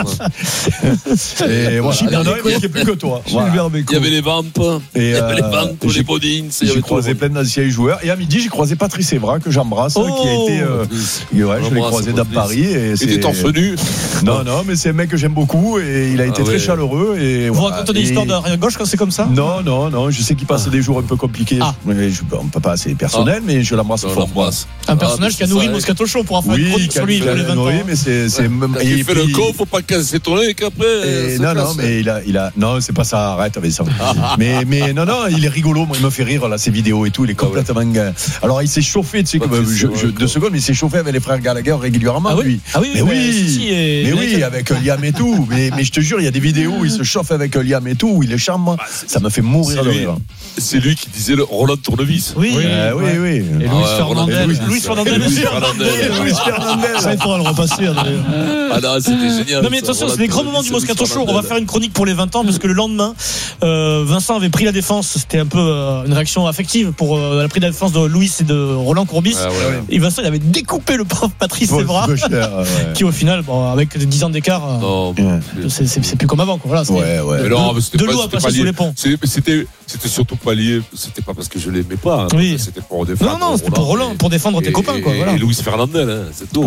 Et voilà, il n'y a plus que toi. Il y avait les vampes. Les Bodins. J'ai croisé plein d'anciens joueurs. Et à midi, j'ai croisé Patrice Evra, que j'embrasse, qui a été. Je l'ai croisé dans Paris. Il était torse nu. Non, mais c'est un mec que j'aime beaucoup et il a été très chaleureux. Et vous racontez des histoires d'arrière gauche quand c'est comme ça? Non. Je sais qu'il passe des jours un peu compliqués. On peut pas assez personnel, mais je l'embrasse fort. Un personnage qui a nourri Moscato Show pour en faire une chronique sur lui. Il a nourri, mais c'est. Il fait le con, faut pas casser ton nez qu'après. Non, mais il a. Non, c'est pas ça. Arrête avec ça. Mais non, il est rigolo. Moi, il me fait rire là. ses vidéos et tout, il est complètement. Alors il s'est chauffé, tu sais, 2 secondes, mais il s'est chauffé avec les frères Gallagher régulièrement. Lui. Mais oui, avec Liam et tout. Mais je te jure, il y a des vidéos où il se chauffe avec Liam et tout, où il est charmant. Ça me fait mourir de rire. C'est lui qui disait le Roland Tournevis. Oui. Et Luis Fernandez. Ça, il faudra le repasser. Non, c'était génial. Non, mais attention, c'est des grands moments du Moscato Show. On va faire une chronique pour les 20 ans parce que le lendemain, Vincent avait pris la défense. C'était un peu une réaction affective pour la prise de la défense de Louis et de Roland Courbis. Et Vincent, il avait découpé le pauvre Patrice Evra, qui au final, avec 10 ans d'écart, c'est plus comme avant. Voilà, de l'eau à passer sous les ponts. C'était surtout pas lié. C'était pas parce que je l'aimais pas. Oui. C'était pour défendre. Non, c'était pour Roland, pour défendre tes copains. Et Luis Fernandez, c'est tout.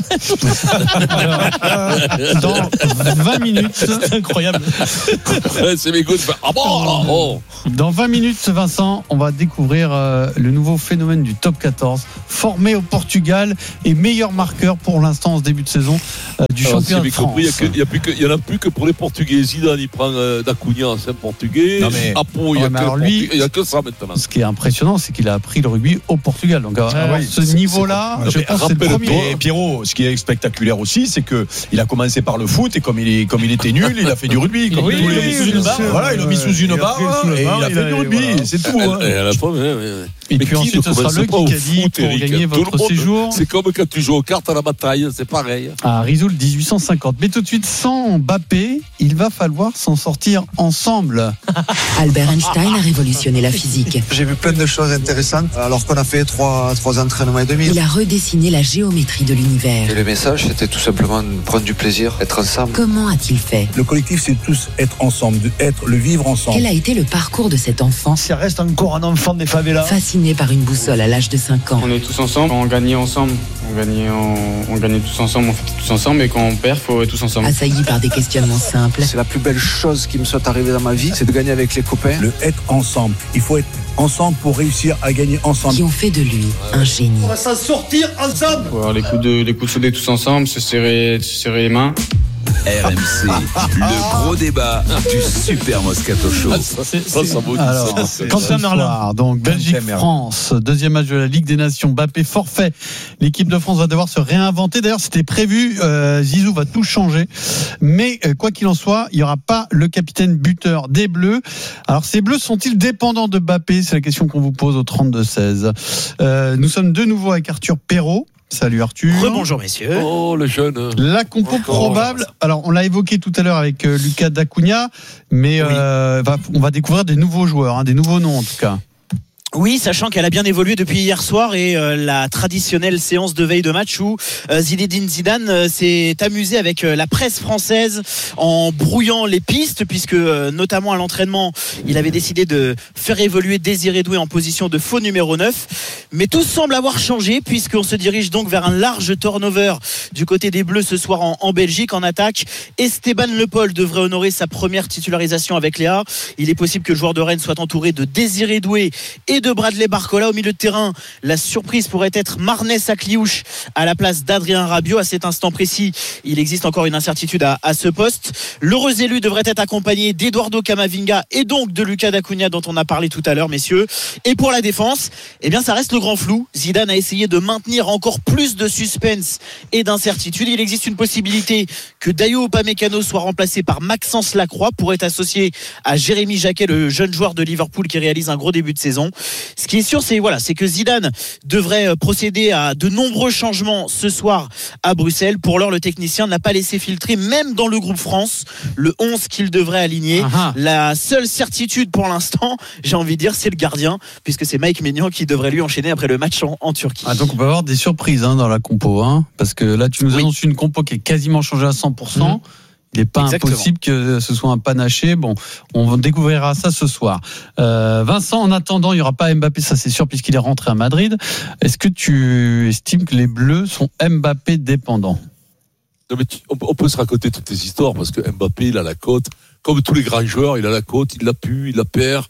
Dans 20 minutes. C'est incroyable. C'est mes goûts. Dans 20 minutes, Vincent, on va découvrir le nouveau phénomène du top 14, formé au Portugal et meilleur marqueur pour l'instant en ce début de saison du championnat de France. Il n'y en a plus que pour les Portugais. Zidane, il prend D'Acunha, c'est un Portugais. Apo, il n'y a que ça maintenant. Ce qui est impressionnant, c'est qu'il a appris le rugby au Portugal. Donc ce niveau-là, je pense que c'est le premier. Et Pierrot, ce qui est spectaculaire aussi, c'est qu'il a commencé par le foot et comme il était nul, il a fait du rugby. Il l'a mis sous une barre. Voilà, il l'a mis sous une barre et il a fait du rugby. C'est tout. Et puis ensuite, ce sera le Kikadi pour gagner votre séjour. C'est comme quand tu joues aux cartes à la bataille, c'est pareil. À Risoul 1850. Mais tout de suite, sans Mbappé, il va falloir s'en sortir ensemble. Albert Einstein a révolutionné la physique. J'ai vu plein de choses intéressantes alors qu'on a fait trois entraînements et demi. Il a redessiné la géométrie de l'univers. Et le message, c'était tout simplement prendre du plaisir, être ensemble. Comment a-t-il fait? Le collectif, c'est tous être ensemble, le vivre ensemble. Quel a été le parcours de cet enfant? Ça reste encore un enfant des favelas. Fasciné par une boussole à l'âge de 5 ans. On est tous ensemble, on gagnait ensemble. On gagnait tous ensemble, on fait tous ensemble, et quand on perd, il faut être tous ensemble. Assailli par des questionnements simples. C'est la plus belle chose qui me soit arrivée dans ma vie, c'est de gagner avec les copains. Le être ensemble. Il faut être ensemble pour réussir à gagner ensemble. Qui ont fait de lui un génie. On va s'en sortir ensemble. Faut avoir les coups de souder tous ensemble, se serrer les mains. RMC, le gros débat du Super Moscato Show. Quentin Merlin, donc Belgique-France, deuxième match de la Ligue des Nations. Mbappé forfait. L'équipe de France va devoir se réinventer. D'ailleurs, c'était prévu. Zizou va tout changer. Mais quoi qu'il en soit, il n'y aura pas le capitaine buteur des Bleus. Alors, ces Bleus sont-ils dépendants de Mbappé? C'est la question qu'on vous pose au 32-16. Nous sommes de nouveau avec Arthur Perrault. Salut Arthur. Bonjour messieurs. Oh le jeune. La compo probable. Alors on l'a évoqué tout à l'heure avec Lucas D'Acunha, mais on va découvrir des nouveaux joueurs, des nouveaux noms en tout cas. Oui, sachant qu'elle a bien évolué depuis hier soir et la traditionnelle séance de veille de match où Zinedine Zidane s'est amusé avec la presse française en brouillant les pistes, puisque notamment à l'entraînement, il avait décidé de faire évoluer Désiré Doué en position de faux numéro 9. Mais tout semble avoir changé, puisqu'on se dirige donc vers un large turnover du côté des Bleus ce soir en Belgique. En attaque, Esteban Le Paul devrait honorer sa première titularisation avec Léa. Il est possible que le joueur de Rennes soit entouré de Désiré Doué et de Bradley Barcola. Au milieu de terrain, la surprise pourrait être Marnès Akliouche à la place d'Adrien Rabiot. À cet instant précis, il existe encore une incertitude à ce poste. L'heureux élu devrait être accompagné d'Eduardo Camavinga et donc de Lucas D'Acunha dont on a parlé tout à l'heure, messieurs. Et pour la défense, eh bien ça reste le grand flou. Zidane a essayé de maintenir encore plus de suspense et d'incertitude. Il existe une possibilité que Dayo Upamecano soit remplacé par Maxence Lacroix, pour être associé à Jérémy Jacquet, le jeune joueur de Liverpool qui réalise un gros début de saison. Ce qui est sûr, c'est que Zidane devrait procéder à de nombreux changements ce soir à Bruxelles. Pour l'heure, le technicien n'a pas laissé filtrer, même dans le groupe France, le 11 qu'il devrait aligner. La seule certitude pour l'instant, j'ai envie de dire, c'est le gardien, puisque c'est Mike Maignan qui devrait lui enchaîner après le match en Turquie. Donc on peut avoir des surprises dans la compo, parce que là tu nous annonces une compo qui est quasiment changée à 100%. Il n'est pas impossible que ce soit un panaché. Bon, on découvrira ça ce soir. Vincent, en attendant, il n'y aura pas Mbappé, ça c'est sûr, puisqu'il est rentré à Madrid. Est-ce que tu estimes que les Bleus sont Mbappé dépendants? Non, mais on peut se raconter toutes les histoires, parce que Mbappé, il a la cote. Comme tous les grands joueurs, il a la cote, il la pue, il la perd.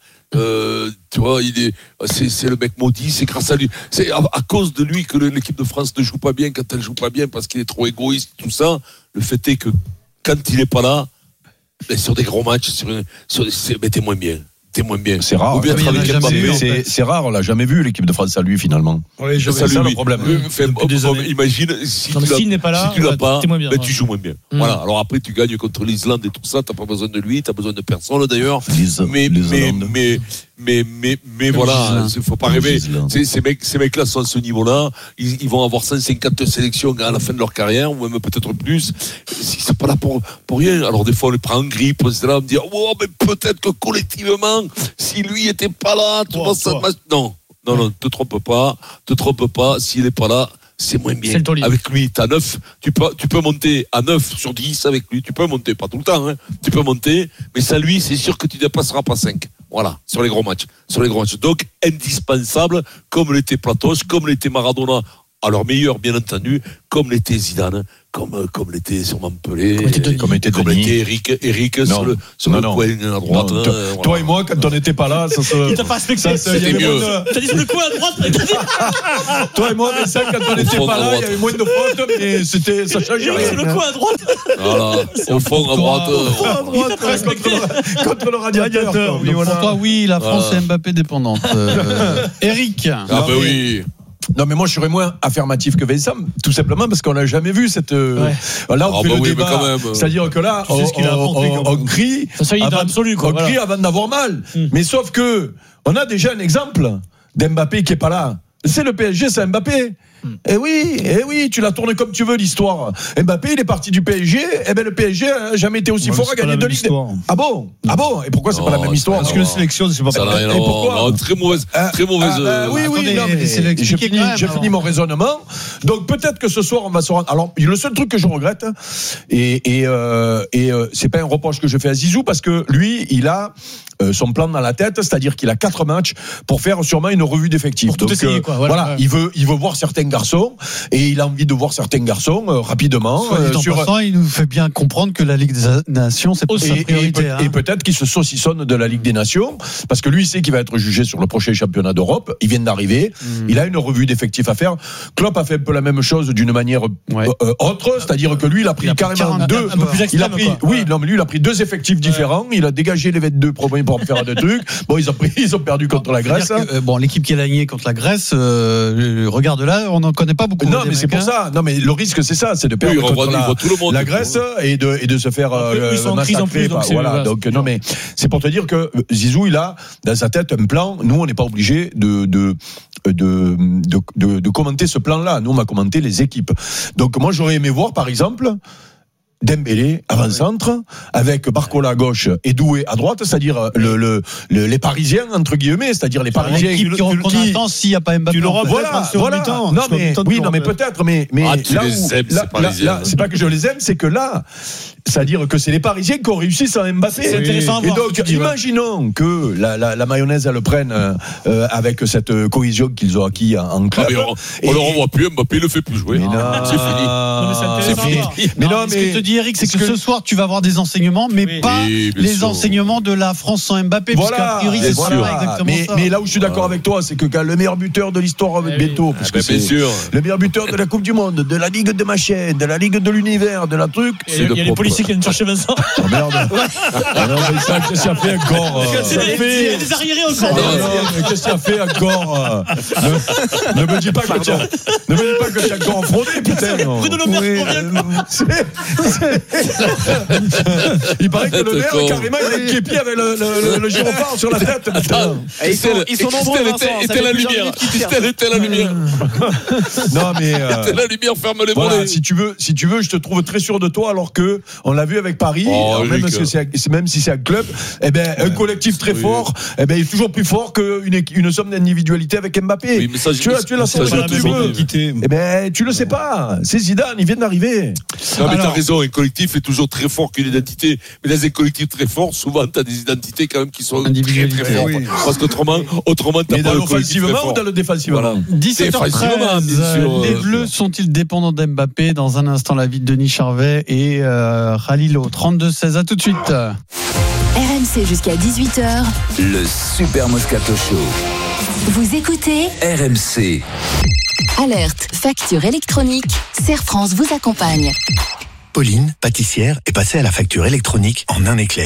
Tu vois, c'est le mec maudit, c'est grâce à lui, c'est à cause de lui que l'équipe de France ne joue pas bien quand elle joue pas bien, parce qu'il est trop égoïste, tout ça. Le fait est que quand il est pas là, sur des gros matchs, t'es moins bien. t'es moins bien. C'est rare. C'est rare, on l'a jamais vu l'équipe de France à lui finalement. Oui, c'est ça le problème. Imagine si tu l'as pas, tu joues moins bien. Voilà. Alors après tu gagnes contre l'Islande et tout ça, t'as pas besoin de lui, t'as besoin de personne d'ailleurs. Mais voilà, il faut pas rêver. Ces mecs-là sont à ce niveau-là. Ils vont avoir 150 sélections à la fin de leur carrière, ou même peut-être plus. Ils sont pas là pour rien. Alors des fois on les prend en grippe, on se dit oh mais peut-être que collectivement, si lui était pas là, tu vois ça. Non, te trompe pas. S'il est pas là, c'est moins bien. Avec lui, t'as 9. Tu peux monter à 9 sur 10 avec lui. Tu peux monter, pas tout le temps, hein. Tu peux monter, mais sans lui, c'est sûr que tu dépasseras pas 5. Voilà, sur les gros matchs. Donc, indispensable, comme l'était Platos, comme l'était Maradona, à leur meilleur, bien entendu, comme l'était Zidane, comme l'était sûrement Pelé, comme l'était Eric sur le coin à droite. Toi et moi, quand on n'était pas là, il t'a pas respecté. C'était mieux. T'as dit sur le coin à droite. Toi et moi, Vincent, quand on n'était pas là, il y avait moins de fautes, mais ça changeait rien. Sur le coin à droite. Voilà, au fond à droite. Contre le radiateur. Pour toi, oui, la France est Mbappé dépendante. Eric. Ah ben oui. Non, mais moi, je serais moins affirmatif que Vincent, tout simplement parce qu'on n'a jamais vu cette. Là, on fait le débat. C'est-à-dire que là, on crie. Ça y est, absolu, quoi. On crie avant d'avoir mal. Mais sauf que, on a déjà un exemple d'Mbappé qui est pas là. C'est le PSG, c'est Mbappé. Eh oui, tu la tournes comme tu veux l'histoire. Mbappé, il est parti du PSG. Le PSG n'a jamais été aussi fort à gagner de Ligue. Ah bon. Et pourquoi c'est pas la même histoire? Parce que la sélection, c'est pas pareil. Et pourquoi? Très mauvaise. Oui. Non, mais je finis mon raisonnement. Donc peut-être que ce soir on va se rendre. Alors le seul truc que je regrette, et c'est pas un reproche que je fais à Zizou, parce que lui, il a son plan dans la tête, c'est-à-dire qu'il a 4 matchs pour faire sûrement une revue d'effectifs. Pour tout essayer, quoi. Voilà, il veut voir certains garçons, et il a envie de voir certains garçons rapidement. Il nous fait bien comprendre que la Ligue des Nations, c'est pas sa priorité. Et peut-être qu'il se saucissonne de la Ligue des Nations, parce que lui, il sait qu'il va être jugé sur le prochain championnat d'Europe. Il vient d'arriver, il a une revue d'effectifs à faire. Klopp a fait un peu la même chose d'une manière autre, c'est-à-dire que lui, il a pris carrément 2. Il a pris 2 effectifs différents. Il a dégagé les 22 premiers pour faire 2 trucs. Bon, ils ont perdu contre la Grèce. L'équipe qui a gagné contre la Grèce, regarde là, on n'en connaît pas beaucoup. Non, mais c'est pour ça. Non, mais le risque, c'est ça, c'est de perdre contre la Grèce et de se faire massacrer. Voilà. Donc non, mais c'est pour te dire que Zizou, il a dans sa tête un plan. Nous, on n'est pas obligé de commenter ce plan-là. Nous, on va commenter les équipes. Donc moi, j'aurais aimé voir, par exemple, Dembélé avant-centre avec Barcola à gauche et Doué à droite, c'est-à-dire les Parisiens entre guillemets, c'est-à-dire les Parisiens qui attend s'il n'y a pas Mbappé. Tu l'auras voilà. Non mais peut-être mais là c'est pas que je les aime, c'est que là, c'est-à-dire que c'est les Parisiens qui ont réussi sans Mbappé. C'est intéressant à voir. Et donc imaginons que la mayonnaise elle prenne avec cette cohésion qu'ils ont acquis en club. On le revoit plus, Mbappé le fait plus jouer. C'est fini. Mais non, mais Eric, c'est que ce soir tu vas avoir des enseignements, mais pas les enseignements de la France sans Mbappé, voilà, priori c'est exactement ça. Mais là où je suis d'accord avec toi, c'est que quand le meilleur buteur de l'histoire bientôt, parce que c'est le meilleur buteur de la Coupe du Monde, de la Ligue de Machin, de la Ligue de l'univers, de la truc. Il y a les policiers qui viennent chercher Vincent. Oh merde. Qu'est-ce qu'il a fait encore? Des arriérés encore. Qu'est-ce qu'il a fait encore? Ne me dis pas que tu as encore fraudé, putain. Il paraît que le maire, carrément, il a képi avec le gyrophare sur la tête. Ils sont nombreux. Était la lumière. Était la lumière. Non, mais. Était la lumière, ferme les volets. Si tu veux, je te trouve très sûr de toi, alors que on l'a vu avec Paris, même si c'est un club, un collectif très fort, il est toujours plus fort qu'une somme d'individualité avec Mbappé. Tu es la sorte que tu veux. Tu le sais pas. C'est Zidane, il vient d'arriver. Non, mais t'as raison, un collectif est toujours très fort qu'une identité. Mais dans un collectif très fort, souvent, t'as des identités quand même qui sont très très fortes. Oui. Parce qu'autrement, t'as pas le collectif très fort. Ou dans le défensivement. Voilà. 17h13, les Bleus sont-ils dépendants d'Mbappé? Dans un instant, la vie de Denis Charvet et Khalilo. 32-16, à tout de suite. RMC jusqu'à 18h. Le Super Moscato Show. Vous écoutez RMC. Alerte, facture électronique. Serre France vous accompagne. Pauline, pâtissière, est passée à la facture électronique en un éclair.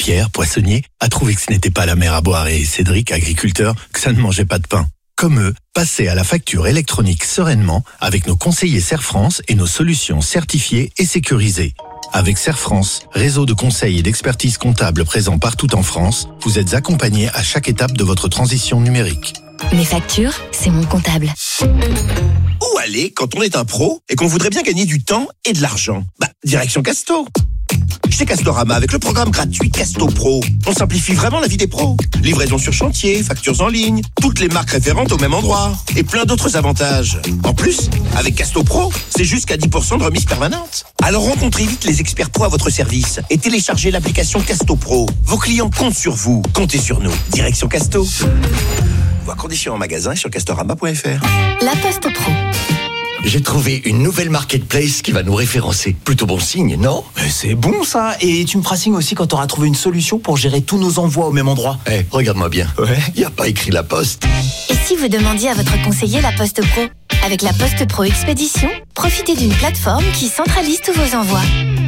Pierre, poissonnier, a trouvé que ce n'était pas la mer à boire et Cédric, agriculteur, que ça ne mangeait pas de pain. Comme eux, passez à la facture électronique sereinement avec nos conseillers Serre-France et nos solutions certifiées et sécurisées. Avec Serre-France, réseau de conseils et d'expertise comptable présent partout en France, vous êtes accompagnés à chaque étape de votre transition numérique. Mes factures, c'est mon comptable. Où aller quand on est un pro et qu'on voudrait bien gagner du temps et de l'argent? Direction Casto. Chez Castorama, avec le programme gratuit Casto Pro, on simplifie vraiment la vie des pros. Livraison sur chantier, factures en ligne, toutes les marques référentes au même endroit et plein d'autres avantages. En plus, avec Casto Pro, c'est jusqu'à 10% de remise permanente. Alors rencontrez vite les experts pros à votre service et téléchargez l'application Casto Pro. Vos clients comptent sur vous, comptez sur nous. Direction Casto. Voir conditions en magasin et sur castorama.fr. La Poste Pro. J'ai trouvé une nouvelle marketplace qui va nous référencer. Plutôt bon signe, non? C'est bon ça. Et tu me feras signe aussi quand tu auras trouvé une solution pour gérer tous nos envois au même endroit. Regarde-moi bien. Ouais. Y a pas écrit La Poste. Et si vous demandiez à votre conseiller La Poste Pro? Avec La Poste Pro Expédition, profitez d'une plateforme qui centralise tous vos envois.